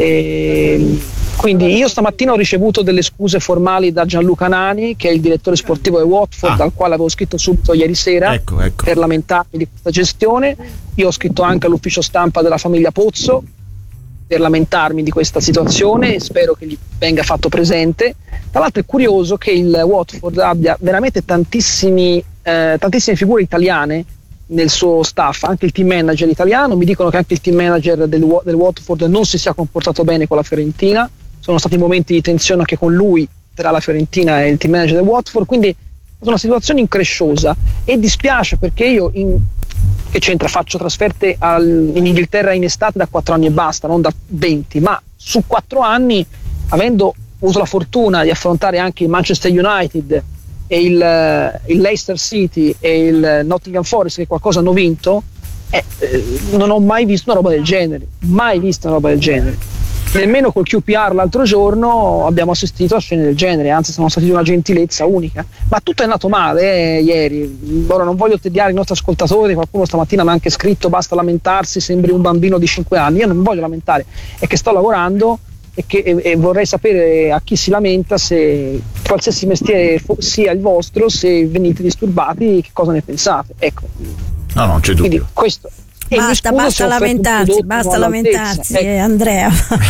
E quindi io stamattina ho ricevuto delle scuse formali da Gianluca Nani, che è il direttore sportivo del Watford, ah. dal quale avevo scritto subito ieri sera ecco, ecco. per lamentarmi di questa gestione. Io ho scritto anche all'ufficio stampa della famiglia Pozzo per lamentarmi di questa situazione e spero che gli venga fatto presente. Tra l'altro è curioso che il Watford abbia veramente tantissimi, eh, tantissime figure italiane nel suo staff, anche il team manager italiano. Mi dicono che anche il team manager del, del Watford non si sia comportato bene con la Fiorentina, sono stati momenti di tensione anche con lui, tra la Fiorentina e il team manager del Watford, quindi è una situazione incresciosa e dispiace perché io in, che c'entra, faccio trasferte al, in Inghilterra in estate da quattro anni e basta, non da venti, ma su quattro anni, avendo avuto la fortuna di affrontare anche il Manchester United e il, il Leicester City e il Nottingham Forest, che qualcosa hanno vinto, eh, eh, non ho mai visto una roba del genere, mai visto una roba del genere. Nemmeno col Q P R l'altro giorno abbiamo assistito a scene del genere, anzi sono stati di una gentilezza unica, ma tutto è andato male eh, ieri. Ora non voglio tediare i nostri ascoltatori, qualcuno stamattina mi ha anche scritto basta lamentarsi, sembri un bambino di cinque anni. Io non voglio lamentare, è che sto lavorando e, che, e, e vorrei sapere a chi si lamenta, se qualsiasi mestiere fo- sia il vostro, se venite disturbati, che cosa ne pensate, ecco. No, non c'è dubbio. Quindi questo. Basta, basta lamentarsi, basta lamentarsi, eh, Andrea.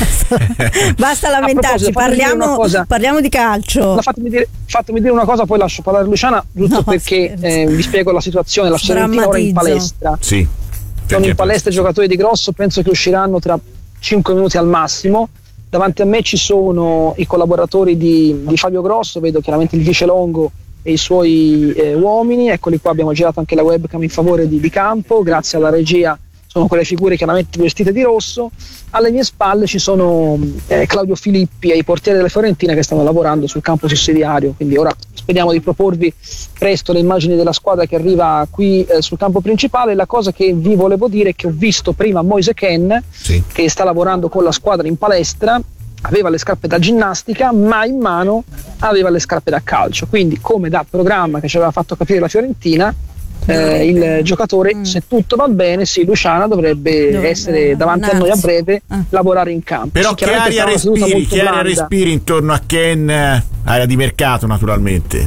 Basta, basta lamentarsi, parliamo, cosa, parliamo di calcio. No, fatemi, dire, fatemi dire una cosa, poi lascio parlare Luciana, giusto no, perché eh, vi spiego la situazione. La Fiorentina ora è in palestra. Sì, sono in palestra i giocatori di Grosso, penso che usciranno tra cinque minuti al massimo. Davanti a me ci sono i collaboratori di, di Fabio Grosso, vedo chiaramente il vice Longo e i suoi eh, uomini, eccoli qua, abbiamo girato anche la webcam in favore di, di Campo, grazie alla regia sono quelle figure chiaramente vestite di rosso. Alle mie spalle ci sono eh, Claudio Filippi e i portieri della Fiorentina che stanno lavorando sul campo sussidiario, quindi ora speriamo di proporvi presto le immagini della squadra che arriva qui eh, sul campo principale. La cosa che vi volevo dire è che ho visto prima Moise Ken sì. che sta lavorando con la squadra in palestra, aveva le scarpe da ginnastica ma in mano aveva le scarpe da calcio, quindi come da programma che ci aveva fatto capire la Fiorentina, eh, il giocatore mm. se tutto va bene, sì, Luciana dovrebbe, dovrebbe essere davanti a noi a breve, ah. lavorare in campo. Però che aria respiri, che aria respiri intorno a Ken, area di mercato naturalmente,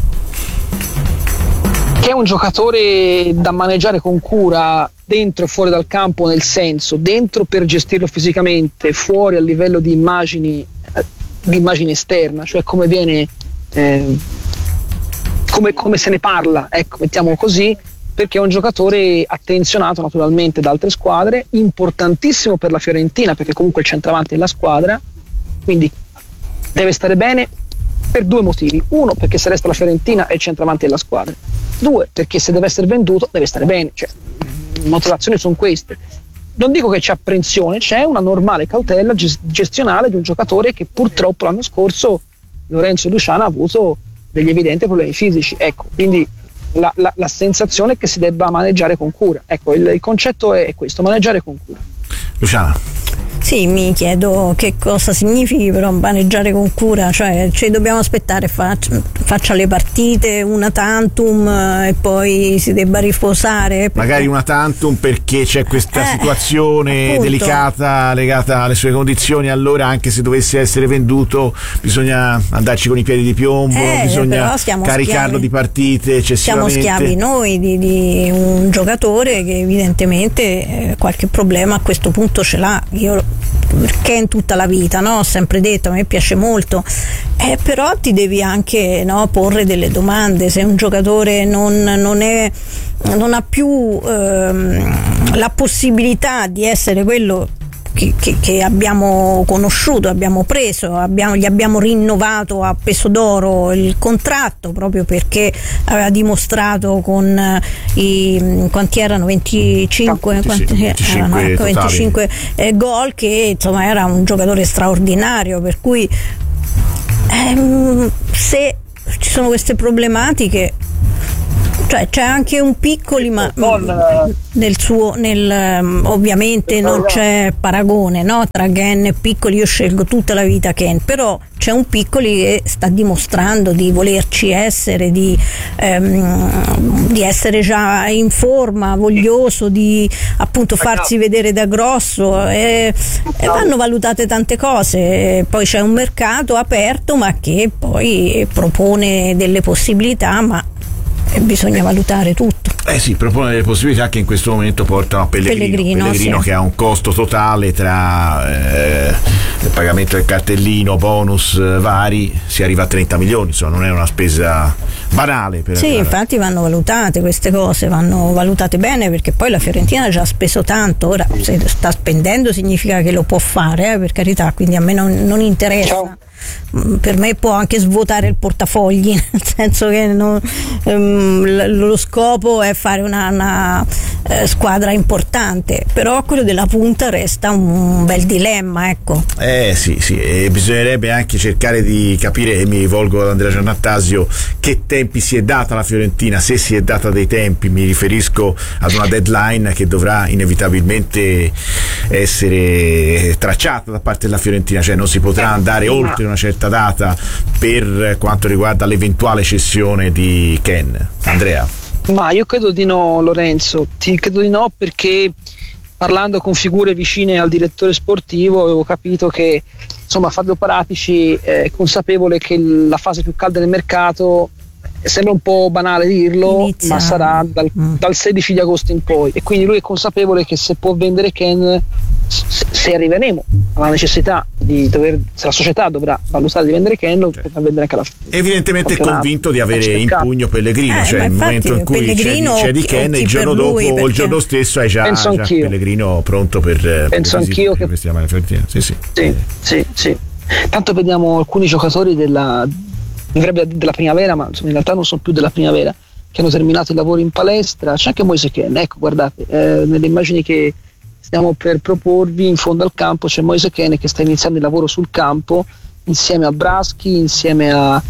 che è un giocatore da maneggiare con cura dentro e fuori dal campo, nel senso dentro per gestirlo fisicamente, fuori a livello di immagini, di immagine esterna, cioè come viene eh, come, come se ne parla, ecco, mettiamo così, perché è un giocatore attenzionato naturalmente da altre squadre, importantissimo per la Fiorentina perché comunque il centravanti è la squadra, quindi deve stare bene per due motivi: uno, perché se resta la Fiorentina è il centravanti della squadra; due, perché se deve essere venduto deve stare bene, cioè motivazioni sono queste. Non dico che c'è apprensione, c'è una normale cautela gestionale di un giocatore che purtroppo l'anno scorso Lorenzo Luciana ha avuto degli evidenti problemi fisici, ecco, quindi la, la, la sensazione è che si debba maneggiare con cura, ecco, il, il concetto è questo: maneggiare con cura. Luciana. Sì, mi chiedo che cosa significhi però maneggiare con cura, cioè ci dobbiamo aspettare, faccia, faccia le partite una tantum eh, e poi si debba riposare. Magari una tantum perché c'è questa eh, situazione appunto. delicata legata alle sue condizioni, allora anche se dovesse essere venduto bisogna andarci con i piedi di piombo, Eh, bisogna però caricarlo schiavi. di partite Siamo eccessivamente. schiavi noi di, di un giocatore che evidentemente eh, qualche problema a questo punto ce l'ha. Io perché in tutta la vita, no? Ho sempre detto, a me piace molto, eh, però ti devi anche, no, porre delle domande. Se un giocatore non, non, è, non ha più ehm, la possibilità di essere quello Che, che, che abbiamo conosciuto, abbiamo preso, abbiamo, gli abbiamo rinnovato a peso d'oro il contratto proprio perché aveva dimostrato con i quanti erano venticinque, quanti, venticinque, erano, ecco, venticinque eh, gol, che insomma era un giocatore straordinario, per cui ehm, se ci sono queste problematiche, cioè c'è anche un Piccoli, ma nel suo nel, ovviamente non c'è paragone, no, tra Ken e Piccoli. Io scelgo tutta la vita Ken, però c'è un Piccoli che sta dimostrando di volerci essere, di, ehm, di essere già in forma, voglioso di appunto farsi vedere da grosso, e, e vanno valutate tante cose. Poi c'è un mercato aperto ma che poi propone delle possibilità, ma bisogna valutare tutto. Eh sì, propone delle possibilità che in questo momento portano a Pellegrino, Pellegrino, Pellegrino sì. che ha un costo totale tra eh, il pagamento del cartellino, bonus eh, vari, si arriva a trenta milioni, insomma non è una spesa banale per Sì, arrivare. infatti vanno valutate queste cose, vanno valutate bene, perché poi la Fiorentina ha già speso tanto. Ora se sta spendendo significa che lo può fare, eh, per carità, quindi a me non, non interessa. Ciao. Per me può anche svuotare il portafogli, nel senso che non, um, lo scopo è fare una, una eh, squadra importante, però quello della punta resta un bel dilemma, ecco. Eh sì, sì, e bisognerebbe anche cercare di capire, e mi rivolgo ad Andrea Giannattasio, che tempi si è data la Fiorentina, se si è data dei tempi. Mi riferisco ad una deadline che dovrà inevitabilmente essere tracciata da parte della Fiorentina, cioè non si potrà andare oltre una certa data per quanto riguarda l'eventuale cessione di Ken. Andrea? Ma io credo di no, Lorenzo, ti credo di no, perché parlando con figure vicine al direttore sportivo avevo capito che insomma Fabio Paratici è consapevole che la fase più calda del mercato, sembra un po' banale dirlo, Inizia. ma sarà dal, mm. dal sedici di agosto in poi, e quindi lui è consapevole che se può vendere Ken, se, se arriveremo alla necessità di dover, se la società dovrà valutare di vendere Ken, lo potrà vendere anche alla fine. Evidentemente è convinto di avere in pugno Pellegrino, Eh, cioè ma nel infatti momento in cui c'è di, c'è di Ken, il giorno dopo o il giorno stesso hai già, Penso già anch'io. Pellegrino pronto per, per Penso le visite, anch'io per che- questi amari Fiorentina. Sì, sì. Sì, sì, sì. Tanto vediamo alcuni giocatori della, mi verrebbe da dire della primavera, ma insomma in realtà non sono più della primavera, che hanno terminato il lavoro in palestra. C'è anche Moise Kean, ecco, guardate, eh, nelle immagini che stiamo per proporvi, in fondo al campo c'è Moise Kean che sta iniziando il lavoro sul campo insieme a Braschi, insieme a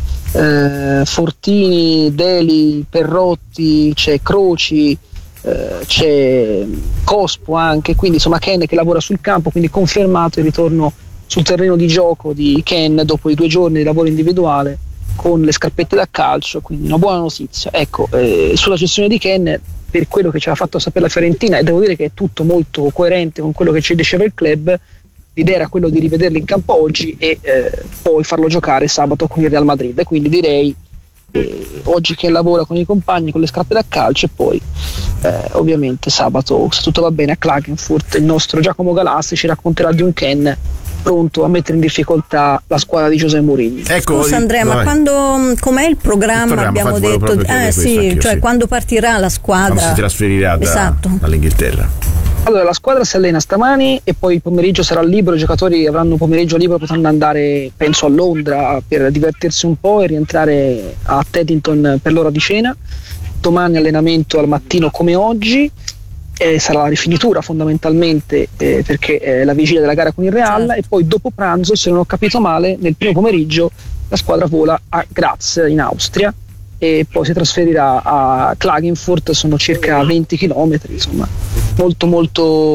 eh, Fortini, Deli, Perrotti, c'è Croci, eh, c'è Cospo anche, quindi insomma Kean che lavora sul campo, quindi confermato il ritorno sul terreno di gioco di Kean dopo i due giorni di lavoro individuale con le scarpette da calcio, quindi una buona notizia. Ecco, eh, sulla gestione di Kean, per quello che ci ha fatto sapere la Fiorentina, e devo dire che è tutto molto coerente con quello che ci diceva il club, l'idea era quello di rivederlo in campo oggi e eh, poi farlo giocare sabato con il Real Madrid, e quindi direi eh, oggi che lavora con i compagni con le scarpe da calcio, e poi eh, ovviamente sabato, se tutto va bene, a Klagenfurt il nostro Giacomo Galassi ci racconterà di un Kean pronto a mettere in difficoltà la squadra di José Mourinho. Ecco, Scusa Andrea, ma quando, com'è il programma? Il programma, Abbiamo infatti, volevo detto, proprio eh chiedere sì, questo anch'io, cioè sì. quando partirà la squadra? Quando si trasferirà da, Esatto. dall'Inghilterra. Allora, la squadra si allena stamani e poi il pomeriggio sarà libero, i giocatori avranno un pomeriggio libero, potranno andare penso a Londra per divertirsi un po' e rientrare a Teddington per l'ora di cena. Domani allenamento al mattino come oggi, eh, sarà la rifinitura fondamentalmente, eh, perché è la vigilia della gara con il Real, e poi dopo pranzo, se non ho capito male, nel primo pomeriggio la squadra vola a Graz in Austria e poi si trasferirà a Klagenfurt, sono circa venti chilometri, insomma molto molto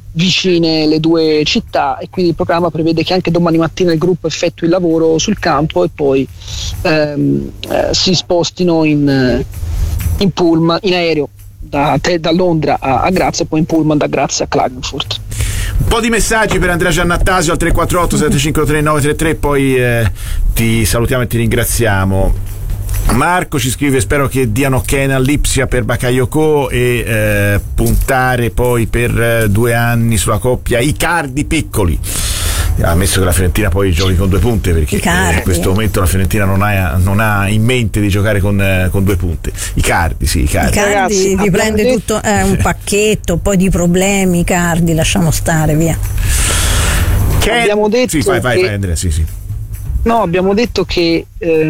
vicine le due città, e quindi il programma prevede che anche domani mattina il gruppo effettui il lavoro sul campo e poi ehm, eh, si spostino in, in pullman, in aereo da, te, da Londra a, a Grazia e poi in pullman da Grazia a Klagenfurt. Un po' di messaggi per Andrea Giannattasio al tre quattro otto sette cinque tre nove tre tre, poi eh, ti salutiamo e ti ringraziamo. Marco ci scrive: spero che diano Ken all'Ipsia per Bakayoko e eh, puntare poi per eh, due anni sulla coppia Icardi Piccoli. Ha ammesso che la Fiorentina poi giochi con due punte, perché eh, in questo momento la Fiorentina non ha, non ha in mente di giocare con, eh, con due punte. Icardi, sì, Icardi. Icardi ti prende detto... tutto eh, un pacchetto, poi di problemi. Icardi, lasciamo stare, via. Che... Abbiamo detto sì, vai, vai, che... vai Andrea, sì, sì. No, abbiamo detto che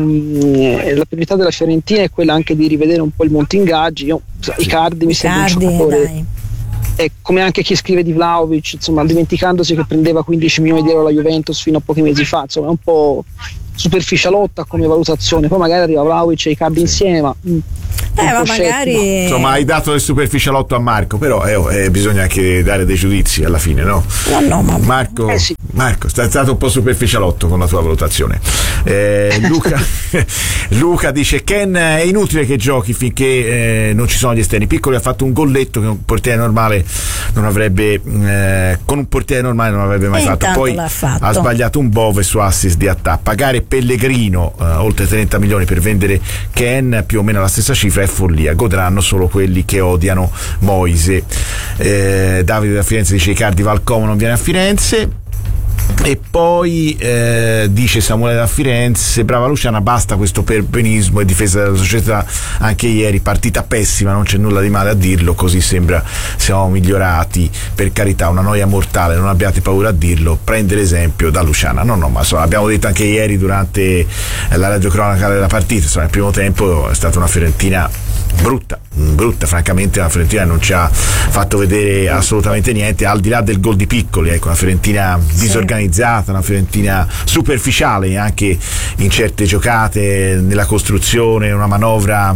ehm, la priorità della Fiorentina è quella anche di rivedere un po' il monte ingaggi. Io, Icardi mi sembra un giocatore, dai. È come anche chi scrive di Vlahovic, insomma, dimenticandosi che prendeva quindici milioni di euro alla Juventus fino a pochi mesi fa, insomma è un po' superficialotta come valutazione. Poi magari arriva Vlahovic e Icardi insieme, ma mh, eh, ma magari insomma hai dato del superficialotto a Marco, però eh, eh, bisogna anche dare dei giudizi alla fine, no? No, no, ma... Marco, eh sì. Marco, è stato un po' superficialotto con la tua valutazione. Eh, Luca, Luca dice: Ken è inutile che giochi finché eh, non ci sono gli esterni. Piccoli ha fatto un golletto che un portiere normale non avrebbe eh, con un portiere normale non avrebbe mai e fatto. Poi fatto. ha sbagliato un Bove su assist di Attà. Pagare Pellegrino eh, oltre trenta milioni per vendere Ken, più o meno la stessa cifra, è follia. Godranno solo quelli che odiano Moise. eh, Davide da Firenze dice: Icardi va al Como, non viene a Firenze. E poi eh, dice Samuele da Firenze: brava Luciana, basta questo perbenismo e difesa della società. Anche ieri partita pessima, non c'è nulla di male a dirlo, così sembra siamo migliorati. Per carità, una noia mortale, non abbiate paura a dirlo, prende l'esempio da Luciana. No, no, ma so, abbiamo detto anche ieri durante la radiocronaca della partita, insomma, nel primo tempo è stata una Fiorentina brutta, brutta, francamente la Fiorentina non ci ha fatto vedere assolutamente niente, al di là del gol di Piccoli, ecco, una Fiorentina disorganizzata, una Fiorentina superficiale anche in certe giocate, nella costruzione, una manovra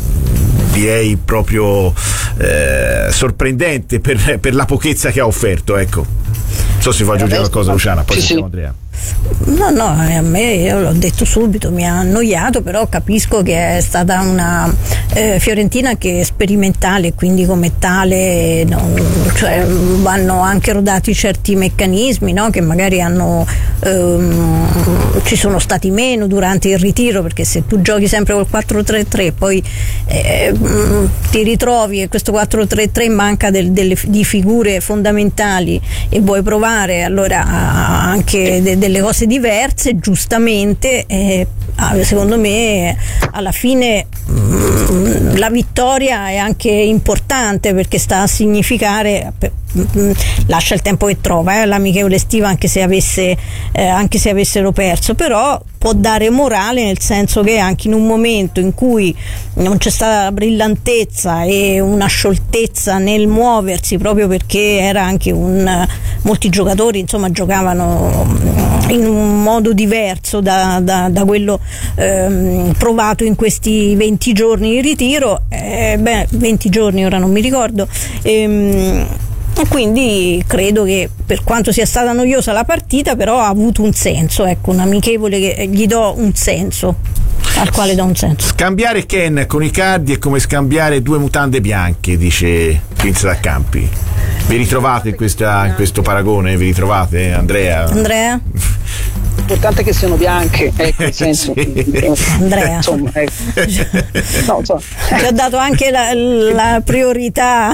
direi proprio eh, sorprendente per, per la pochezza che ha offerto, ecco. Non so se vuoi aggiungere qualcosa, Luciana, poi sentiamo Andrea. No, no, a me, io l'ho detto subito, mi ha annoiato, però capisco che è stata una eh, Fiorentina che è sperimentale, quindi come tale no, cioè, vanno anche rodati certi meccanismi, no, che magari hanno ehm, ci sono stati meno durante il ritiro, perché se tu giochi sempre col quattro tre tre poi eh, ti ritrovi e questo quattro tre tre manca del, delle, di figure fondamentali e vuoi provare allora anche de, delle cose diverse, giustamente eh, secondo me alla fine mh, la vittoria è anche importante, perché sta a significare per, mh, lascia il tempo che trova eh, l'amichevole estiva, anche se avesse eh, anche se avessero perso, però può dare morale, nel senso che anche in un momento in cui non c'è stata la brillantezza e una scioltezza nel muoversi, proprio perché era anche un molti giocatori insomma giocavano in un modo diverso da, da, da quello ehm, provato in questi venti giorni di ritiro, eh, beh, venti giorni ora non mi ricordo, ehm, e quindi credo che per quanto sia stata noiosa la partita, però ha avuto un senso, ecco, un amichevole che gli do un senso, al quale do un senso. Scambiare Ken con Icardi è come scambiare due mutande bianche, dice Prince da Campi. Vi ritrovate in, questa, in questo paragone? Vi ritrovate, Andrea? Andrea? L'importante è che siano bianche, ecco il senso. Sì. Andrea, insomma, ecco. No, insomma. Ti ho dato anche la, la priorità.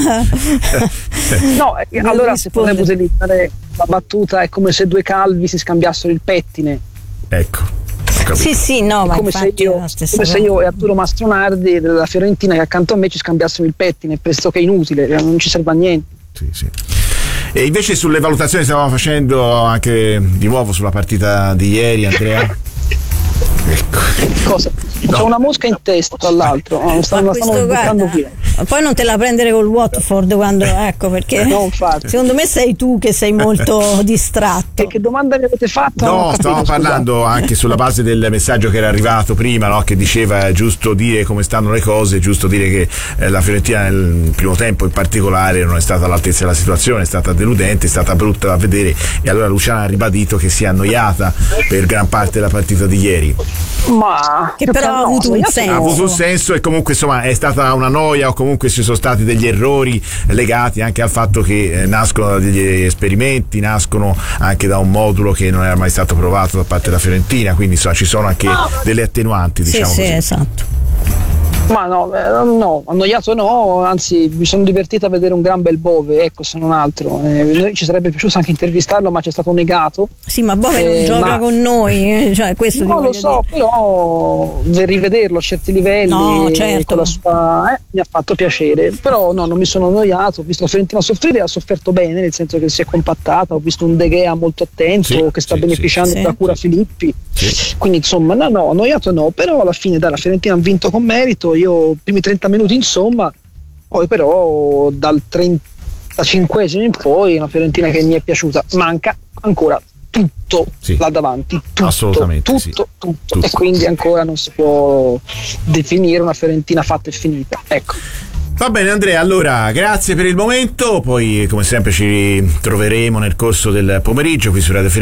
No, allora se potremmo utilizzare la battuta, è come se due calvi si scambiassero il pettine. Ecco. Sì, sì, no, ma come se io, come se io e Arturo Mastronardi della Fiorentina, che accanto a me ci scambiassero il pettine, pressoché inutile, non ci serve a niente. Sì, sì. E invece sulle valutazioni che stavamo facendo anche di nuovo sulla partita di ieri, Andrea? Ecco. Cosa? No. C'è una mosca in testa, tra l'altro, ma stanno, questo, stanno guarda, via. Poi non te la prendere col Watford quando, ecco, perché non fate. Secondo me sei tu che sei molto distratto. E che domanda mi avete fatto? No, stavamo parlando anche sulla base del messaggio che era arrivato prima, no? Che diceva è giusto dire come stanno le cose, è giusto dire che eh, la Fiorentina nel primo tempo in particolare non è stata all'altezza della situazione, è stata deludente, è stata brutta da vedere, e allora Luciana ha ribadito che si è annoiata per gran parte della partita di ieri. Ma che però ha avuto un senso. Ha avuto un senso e comunque insomma è stata una noia, o comunque ci sono stati degli errori legati anche al fatto che eh, nascono da degli esperimenti, nascono anche da un modulo che non era mai stato provato da parte della Fiorentina, quindi insomma ci sono anche delle attenuanti, diciamo sì, così. Sì, esatto. Ma no, eh, no, annoiato no, anzi mi sono divertito a vedere un gran bel Bove, ecco, se non altro. Eh, ci sarebbe piaciuto anche intervistarlo, ma ci è stato negato. Sì, ma Bove eh, non gioca ma... con noi, cioè questo no, lo so, dire. Però rivederlo a certi livelli, no, certo. con la sua, eh, mi ha fatto piacere. Però no, non mi sono annoiato, ho visto la Fiorentina soffrire, ha sofferto bene, nel senso che si è compattata, ho visto un De Gea molto attento, sì, che sta sì, beneficiando sì, della sì. cura Filippi. Sì. Quindi insomma no, no, annoiato no, però alla fine dai, la Fiorentina ha vinto con merito, io i primi trenta minuti insomma, poi però dal trentacinquesimo in poi una Fiorentina che mi è piaciuta, manca ancora tutto sì. là davanti, tutto, assolutamente tutto, sì. tutto, tutto, e quindi ancora non si può definire una Fiorentina fatta e finita, ecco. Va bene Andrea, allora grazie per il momento, poi come sempre ci troveremo nel corso del pomeriggio qui su Radio